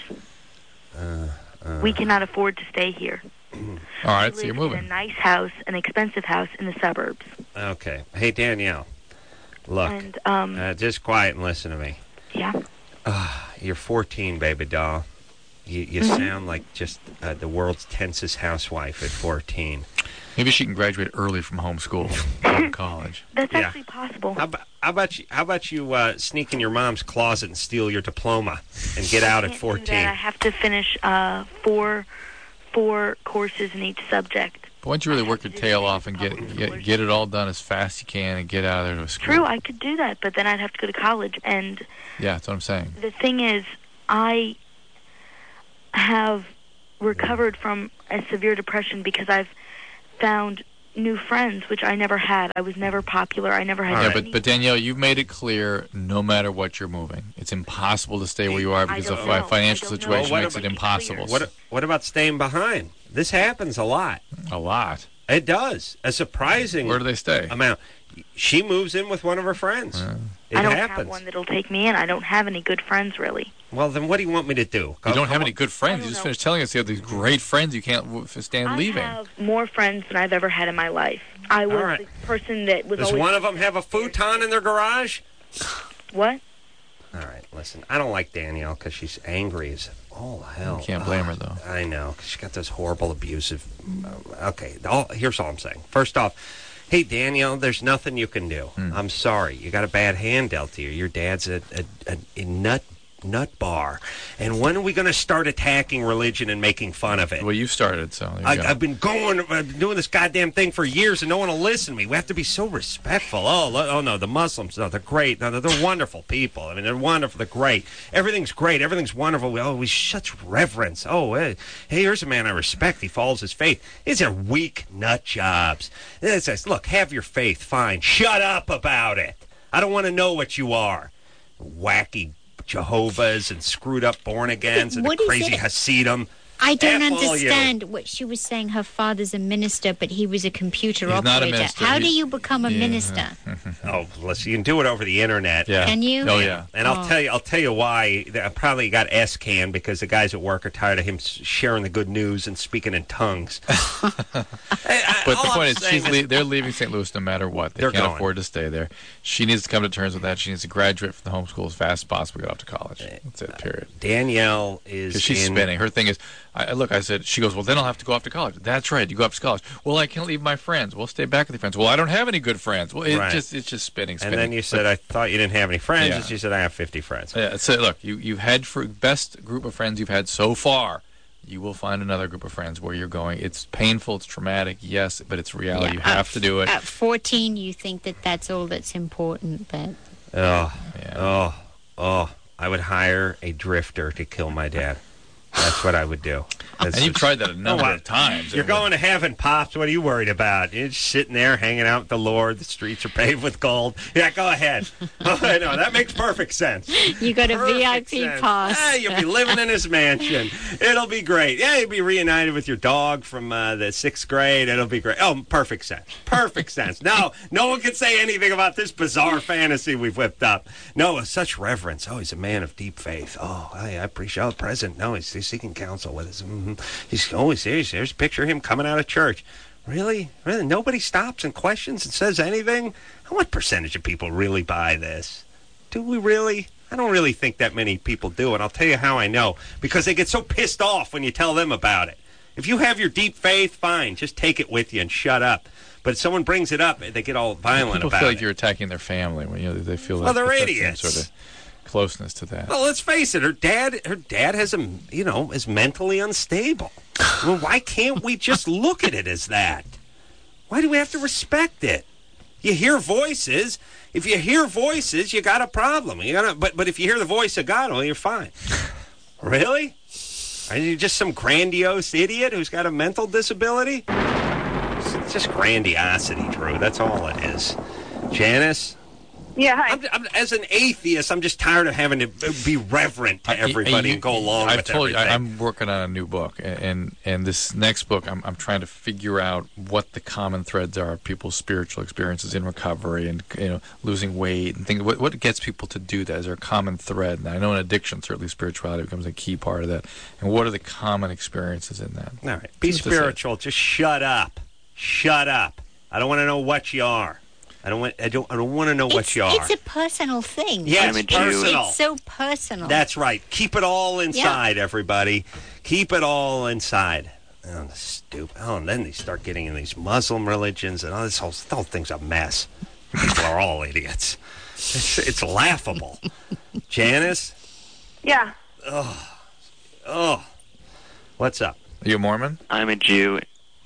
Uh, uh, We cannot afford to stay here. All right, we so you're live in a moving. nice house, an expensive house in the suburbs. Okay. Hey, Danielle. Look, And, um, uh, just quiet and listen to me. yeah. You're fourteen, baby doll. You, you Mhm. sound like just uh, the world's tensest housewife at fourteen. Maybe she can graduate early from homeschool from college. That's Yeah. actually possible. How about, how about you? How about you uh, sneak in your mom's closet and steal your diploma and get out I at can't do fourteen? that. I have to finish uh, four four courses in each subject. But why don't you really work your tail off and get, get get it all done as fast as you can and get out of there to a school? True, I could do that, but then I'd have to go to college. And Yeah, that's what I'm saying. the thing is, I have recovered from a severe depression because I've found new friends, which I never had. I was never popular. I never had All Yeah, right. but, but Danielle, you've made it clear no matter what you're moving. It's impossible to stay where you are I because the don't fi- know. financial I don't know. situation Well, what makes it about- impossible. What What about staying behind? This happens a lot. A lot. It does. A surprising Where do they stay? amount. She moves in with one of her friends. It I don't happens. have one that'll take me in. I don't have any good friends, really. Well, then what do you want me to do? You don't have Go- any good friends. You don't just know. finished telling us you have these great friends you can't w- f- stand I leaving. have more friends than I've ever had in my life. I was All right. the person that was Does always... one of them have a futon in their garage? What? All right, listen. I don't like Danielle because she's angry as all hell. You can't blame her, though. I know. 'Cause she got those horrible, abusive... Uh, okay, all, here's all I'm saying. First off, hey, Danielle, there's nothing you can do. Hmm. I'm sorry. You got a bad hand dealt to you. Your dad's a, a, a, a nut nut bar. And when are we going to start attacking religion and making fun of it? Well, you started, so there you I, go. I've been going, I've been doing this goddamn thing for years, and no one will listen to me. We have to be so respectful. Oh, lo- oh no, the Muslims, no, they're great. No, they're, they're wonderful people. I mean, they're wonderful. They're great. Everything's great. Everything's wonderful. We, oh, we such reverence. Oh, hey, hey, here's a man I respect. He follows his faith. These are weak nut jobs. It says, look, have your faith, fine. Shut up about it. I don't want to know what you are. Wacky Jehovah's and screwed up born agains and What the is crazy it? Hasidim. I don't F all you. understand what she was saying. Her father's a minister, but he was a computer He's not a operator. minister. How do He's- you become a Yeah. minister? Oh, listen, you can do it over the internet. yeah. Can you? Oh, yeah. And I'll Oh. tell you, I'll tell you why. I probably got S can because the guys at work are tired of him s- sharing the good news and speaking in tongues. But the point is, she's le- they're leaving Saint Louis no matter what. They They're can't going. afford to stay there. She needs to come to terms with that. She needs to graduate from the homeschool as fast as possible, get off to college. That's it, period. Danielle is Because she's in, spinning. Her thing is, I, I- look, I said, she goes, well, then I'll have to go off to college. That's right, you go off to college. Well, I can't leave my friends. Well, stay back with your friends. Well, I don't have any good friends. Well, it Right. just it's just spinning, spinning. And then you said, I thought you didn't have any friends. Yeah. And she said, I have fifty friends. Yeah, so look, you, you've had for best group of friends you've had so far. You will find another group of friends where you're going. It's painful, it's traumatic, yes, but it's reality. Yeah, You at- have to do it. At fourteen, you think that that's all that's important, but Oh, Yeah. oh, oh. I would hire a drifter to kill my dad. That's what I would do. That's And you've just- tried that a number what? of times. You're going to heaven, Pops. What are you worried about? You're just sitting there hanging out with the Lord. The streets are paved with gold. Yeah, go ahead. Oh, I know. That makes perfect sense. you got a Perfect V I P sense. pass. Yeah, you'll be living in his mansion. It'll be great. Yeah, you'll be reunited with your dog from uh, the sixth grade. It'll be great. Oh, perfect sense. Perfect sense. No, no one can say anything about this bizarre fantasy we've whipped up. No, with such reverence. Oh, he's a man of deep faith. Oh, I, I appreciate the present. No, he's, he's seeking counsel with us. Mm-hmm. He's always serious. There's a picture of him coming out of church. Really? Really? Nobody stops and questions and says anything? What percentage of people really buy this? Do we really? I don't really think that many people do, and I'll tell you how I know. Because they get so pissed off when you tell them about it. If you have your deep faith, fine. Just take it with you and shut up. But if someone brings it up, they get all violent People about feel like it. you're attacking their family when you know they feel Well, that they're that's some idiots. sort of closeness to that. Well, let's face it. Her dad, her dad has a, you know, is mentally unstable. Well, why can't we just look at it as that? Why do we have to respect it? You hear voices. If you hear voices, you got a problem. You got but but if you hear the voice of God, well, you're fine. Really? Are you just some grandiose idiot who's got a mental disability? It's just grandiosity, Drew. That's all it is. Janice? Yeah, hi. I'm, I'm, as an atheist, I'm just tired of having to be reverent to I- everybody you- and go along I've with told you, everything. I, I'm working on a new book, and and, and this next book, I'm I'm trying to figure out what the common threads are of people's spiritual experiences in recovery, and you know, losing weight and things. What what gets people to do that? Is there a common thread? And I know in addiction, certainly spirituality becomes a key part of that. And what are the common experiences in that? All right, be That's what this spiritual. Just shut up. Shut up. I don't want to know what you are. I don't want. I don't. I don't want to know what it's, you are. it's a personal thing. Yeah, it's, it's it's- personal. It's so personal. That's right. Keep it all inside, everybody. Keep it all inside. Oh, the stupid. Oh, and then they start getting in these Muslim religions, and all this whole, this whole thing's a mess. People are all idiots. It's, it's laughable. Janice? Yeah. Oh. Oh. What's up? Are you a Mormon? I'm a Jew.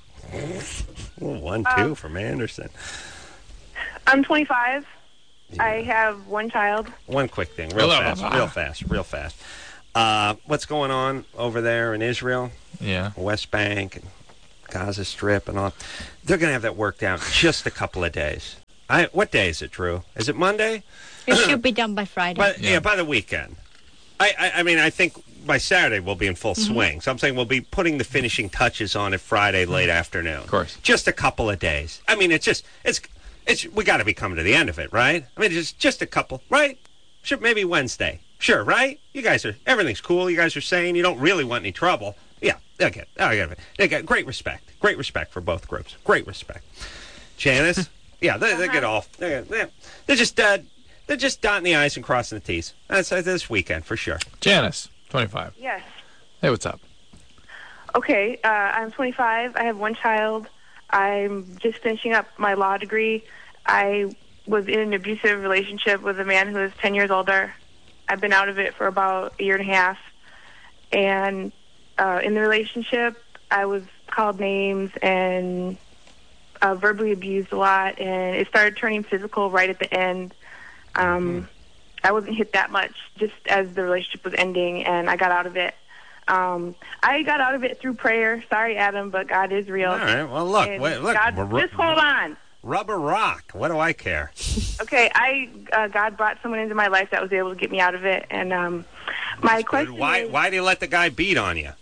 Ooh, one, two Um, from Anderson. I'm twenty-five. Yeah. I have one child. One quick thing, real Hello. fast, real fast, real fast. Uh, what's going on over there in Israel? Yeah. West Bank and Gaza Strip and all. They're going to have that worked out in just a couple of days. I, what day is it, Drew? Is it Monday? It should be done by Friday. But, yeah. Yeah. by the weekend. I, I, I mean, I think by Saturday we'll be in full Mm-hmm. swing. So I'm saying we'll be putting the finishing touches on it Friday late afternoon. Of course. Just a couple of days. I mean, it's just, it's, it's, we got to be coming to the end of it, right? I mean, it's just a couple, right? Sure, maybe Wednesday. Sure, right? You guys are, everything's cool. You guys are saying you don't really want any trouble. Yeah, okay. I get it. They got great respect. Great respect for both groups. Great respect. Janice? Yeah, they, they get off. They're, they're, they're just, uh, they're just dotting the I's and crossing the T's. That's uh, this weekend for sure. Janice, twenty-five. Yes. Hey, what's up? Okay, uh, I'm twenty-five. I have one child. I'm just finishing up my law degree. I was in an abusive relationship with a man who is ten years older. I've been out of it for about a year and a half. And uh, in the relationship, I was called names and uh, verbally abused a lot. And it started turning physical right at the end. Um, I wasn't hit that much just as the relationship was ending, and I got out of it. Um, I got out of it through prayer. Sorry, Adam, but God is real. All right. Well, look. And Wait, look. God, we're- just hold on. Rubber rock. What do I care? Okay, I uh, God brought someone into my life that was able to get me out of it, and um, my question Why? is, Why do you let the guy beat on you?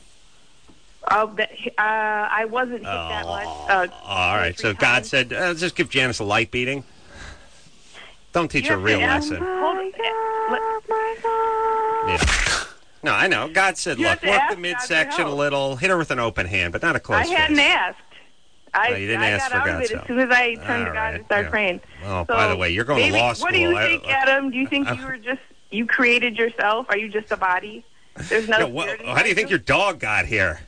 uh, that, uh, I wasn't hit that much. Uh, Oh, all right. three So God times. said, uh, just give Janice a light beating. Don't teach You her a have real to ask- lesson. Hold, uh, let- Yeah. No, I know. God said, You look, have to work ask the God midsection for a help. little, hit her with an open hand, but not a closed I hadn't fist. asked. I, No, you didn't I ask got for out of God's it help. as soon as I turned All to God right, and started yeah. praying. Oh, So, by the way, you're going to maybe- law school. What do you I- think, I- Adam? Do you think you were just you created yourself? Are you just a body? There's no. Yeah, well, spirit how do you inside think your dog got here?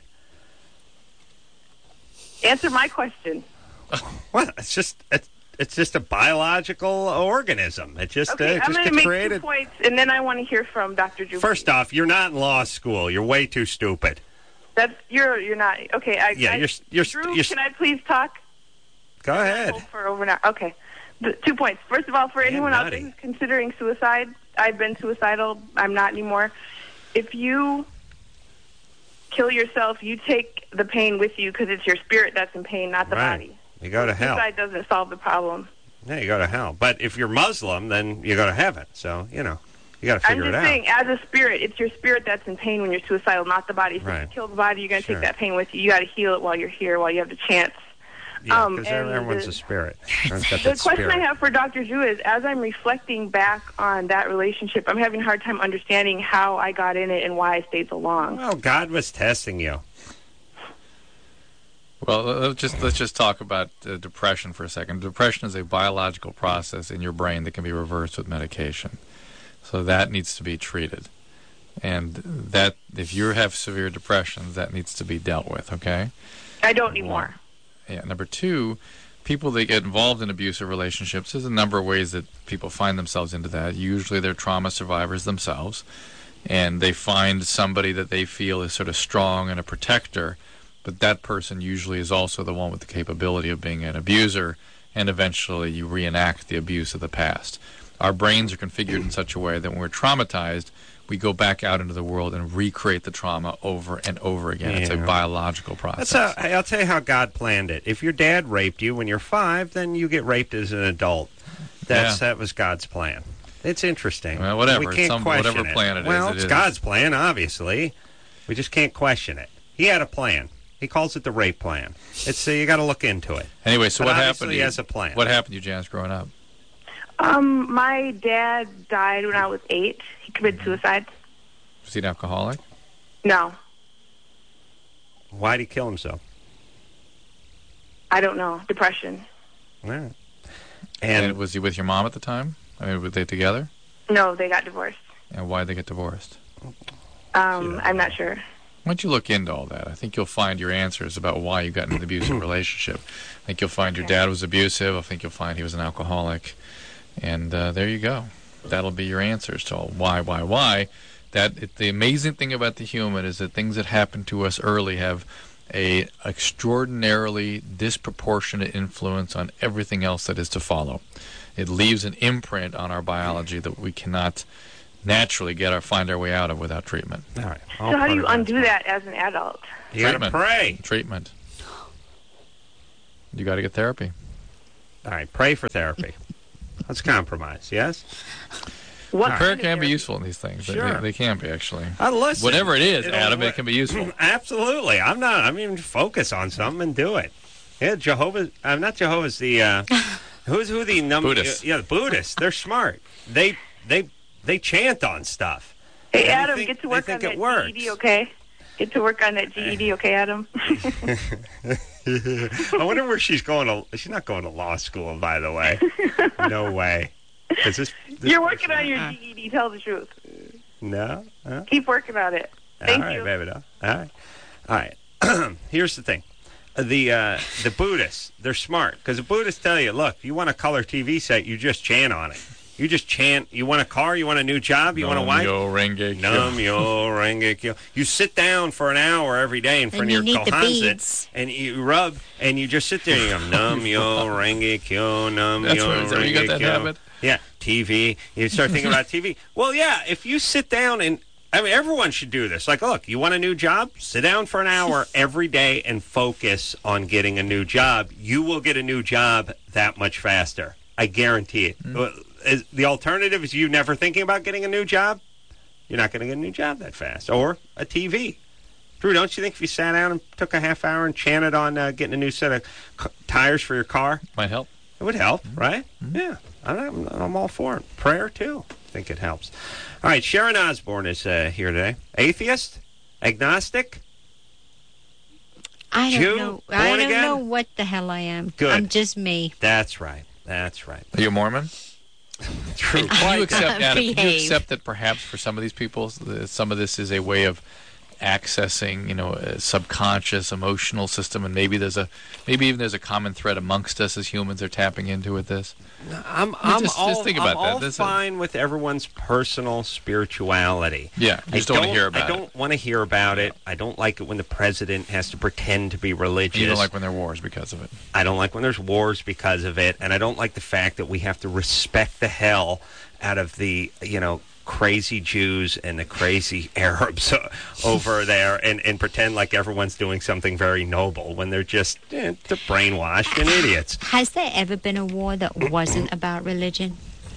Answer my question. Well, it's just it's, it's just a biological organism. It just Okay, uh, it I'm just going to gets make created. two points, and then I want to hear from Doctor Drew. First off, you're not in law school. You're way too stupid. That's you're you're not okay. I, Yeah, I, you're you're Drew, you're. can I please talk? Go ahead. Hold for over now. Okay. The, two points. First of all, for Man, anyone out there nutty. who's considering suicide, I've been suicidal. I'm not anymore. If you kill yourself, you take the pain with you because it's your spirit that's in pain, not the Right. body. You go to hell. Suicide doesn't solve the problem. Yeah, you go to hell. But if you're Muslim, then you go to heaven. So you know, you got to I'm figure just it out. saying, as a spirit, it's your spirit that's in pain when you're suicidal, not the body. So Right. if you kill the body, you're going to Sure. take that pain with you. You got to heal it while you're here, while you have the chance. Yeah, um, because and everyone's the- a spirit. Everyone's got The that question spirit. I have for Doctor Drew is, as I'm reflecting back on that relationship, I'm having a hard time understanding how I got in it and why I stayed so long. Well, God was testing you. Well, let's just let's just talk about uh, depression for a second. Depression is a biological process in your brain that can be reversed with medication, so that needs to be treated. And that, if you have severe depression, that needs to be dealt with. Okay. I don't anymore. Yeah. Number two, people that get involved in abusive relationships, there's a number of ways that people find themselves into that. Usually they're trauma survivors themselves, and they find somebody that they feel is sort of strong and a protector, but that person usually is also the one with the capability of being an abuser, and eventually you reenact the abuse of the past. Our brains are configured in such a way that when we're traumatized, we go back out into the world and recreate the trauma over and over again. It's a Yeah. biological process. That's how, I'll tell you how God planned it. If your dad raped you when you're five, then you get raped as an adult. That's Yeah. That was God's plan. It's interesting. Well, whatever. We can't Some- question whatever it. plan it is, Well, it it's is. God's plan, obviously. We just can't question it. He had a plan. He calls it the rape plan. It's uh, you got to look into it. Anyway, so But what obviously happened to he you? has a plan. What happened to you, Janice, growing up? Um, my dad died when I was eight. He committed suicide. Was he an alcoholic? No, Why'd he kill himself? I don't know. Depression. All right. And, And was he with your mom at the time? I mean, were they together? No, they got divorced. And why did they get divorced? Um, I'm not sure. Why don't you look into all that? I think you'll find your answers about why you got into the abusive relationship. I think you'll find your dad was abusive. I think you'll find he was an alcoholic. And uh, there you go. That'll be your answers to all why, why, why. That it, the amazing thing about the human is that things that happen to us early have a extraordinarily disproportionate influence on everything else that is to follow. It leaves an imprint on our biology that we cannot naturally get our find our way out of without treatment. All right. So how do you undo that as an adult? You got to pray. Treatment. You got to get therapy. All right. Pray for therapy. Let's compromise. Yes. What prayer can be useful in these things. Sure. They, they can be, actually. Uh, listen, Whatever it is, it Adam, all- it can be useful. Absolutely. I'm not. I mean, focus on something and do it. Yeah, Jehovah. I'm not Jehovah's. The uh, who's who the number? Buddhists. Yeah, the Buddhists. They're smart. They they they chant on stuff. Hey, And they Adam, think- get to they work think on it that works. G E D, okay? Get to work on that G E D, okay, Adam? I wonder where she's going to. She's not going to law school, by the way. No way. Is this, this You're working on your G E D. Tell the truth. No. Huh? Keep working on it. Thank All right, you. baby doll. All right. All right. Here's the thing. Uh, The uh, the Buddhists, they're smart because the Buddhists tell you, look, you want a color T V set, you just chant on it. You just chant. You want a car, you want a new job, you want a wife. Nam-myo renge kyo. Nam-myo renge kyo. You sit down for an hour every day in front And of you your need the kohanset, beads. and you rub, and you just sit there and you go, Nam-myo renge kyo, Nam-myo That's what, is that where you got renge that kyo. habit? Yeah, T V. You start thinking about T V. Well, yeah, if you sit down and, I mean, everyone should do this. Like, look, you want a new job? Sit down for an hour every day and focus on getting a new job. You will get a new job that much faster. I guarantee it. Mm. Is- The alternative is you never thinking about getting a new job? You're not going to get a new job that fast. Or a T V. Drew, don't you think if you sat down and took a half hour and chanted on uh, getting a new set of c- tires for your car, Might help. it would help, Mm-hmm. right? Yeah, I'm, I'm all for it. Prayer, too. I think it helps. All right, Sharon Osbourne is uh, here today. Atheist? Agnostic? I don't Jew? know. Born I don't again? know what the hell I am. Good. I'm just me. That's right. That's right. Are you a Mormon? True. Can you accept, Adam, can you Behave. accept that perhaps for some of these people, uh, some of this is a way of accessing, you know, a subconscious emotional system, and maybe there's a, maybe even there's a common thread amongst us as humans they're tapping into with this. I'm, I'm just- all, just think about I'm that. all This is- fine with everyone's personal spirituality. Yeah, you just I don't wanna hear about I don't want to hear about it. I don't like it when the president has to pretend to be it. religious. You don't like when there are wars because of it. I don't like when there's wars because of it, and I don't like the fact that we have to respect the hell out of the, you know, crazy Jews and the crazy Arabs over there and, and pretend like everyone's doing something very noble when they're just eh, they're brainwashed and idiots. Has there ever been a war that wasn't about religion?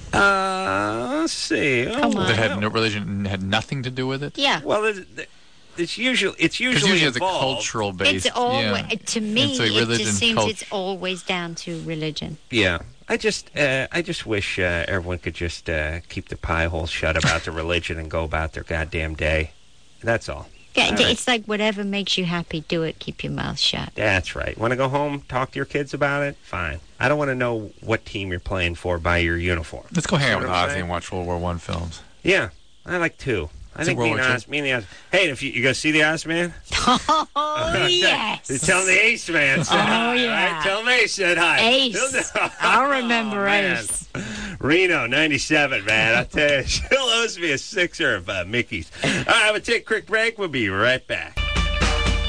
Uh, let's see. Come Oh, on. That had no religion, had nothing to do with it. Yeah. Well, it's, it's usually it's Because usually, usually it's a involved. cultural based. It's always, yeah. to me, It's a it religion just seems culture. it's always down to religion. Yeah, I just uh, I just wish uh, everyone could just uh, keep their pie holes shut about their religion and go about their goddamn day. That's all. Yeah, All right. it's like whatever makes you happy, do it. Keep your mouth shut. That's right. Want to go home, talk to your kids about it? Fine. I don't want to know what team you're playing for by your uniform. Let's go hang out You with know what I'm Ozzy saying? and watch World War One films. Yeah, I like two. I Is think it me World and, War Oz, me and the Oz. Hey, if you, you guys see the Oz man? Oh, yes. Tell him the Ace man said Oh, hi. yeah. Right? Tell him Ace said hi. Ace. He'll know. I'll remember Oh, man. Ace. Reno, ninety-seven, man. I tell you, she'll owes me a sixer of uh, Mickey's. All right, we'll take a quick break. We'll be right back.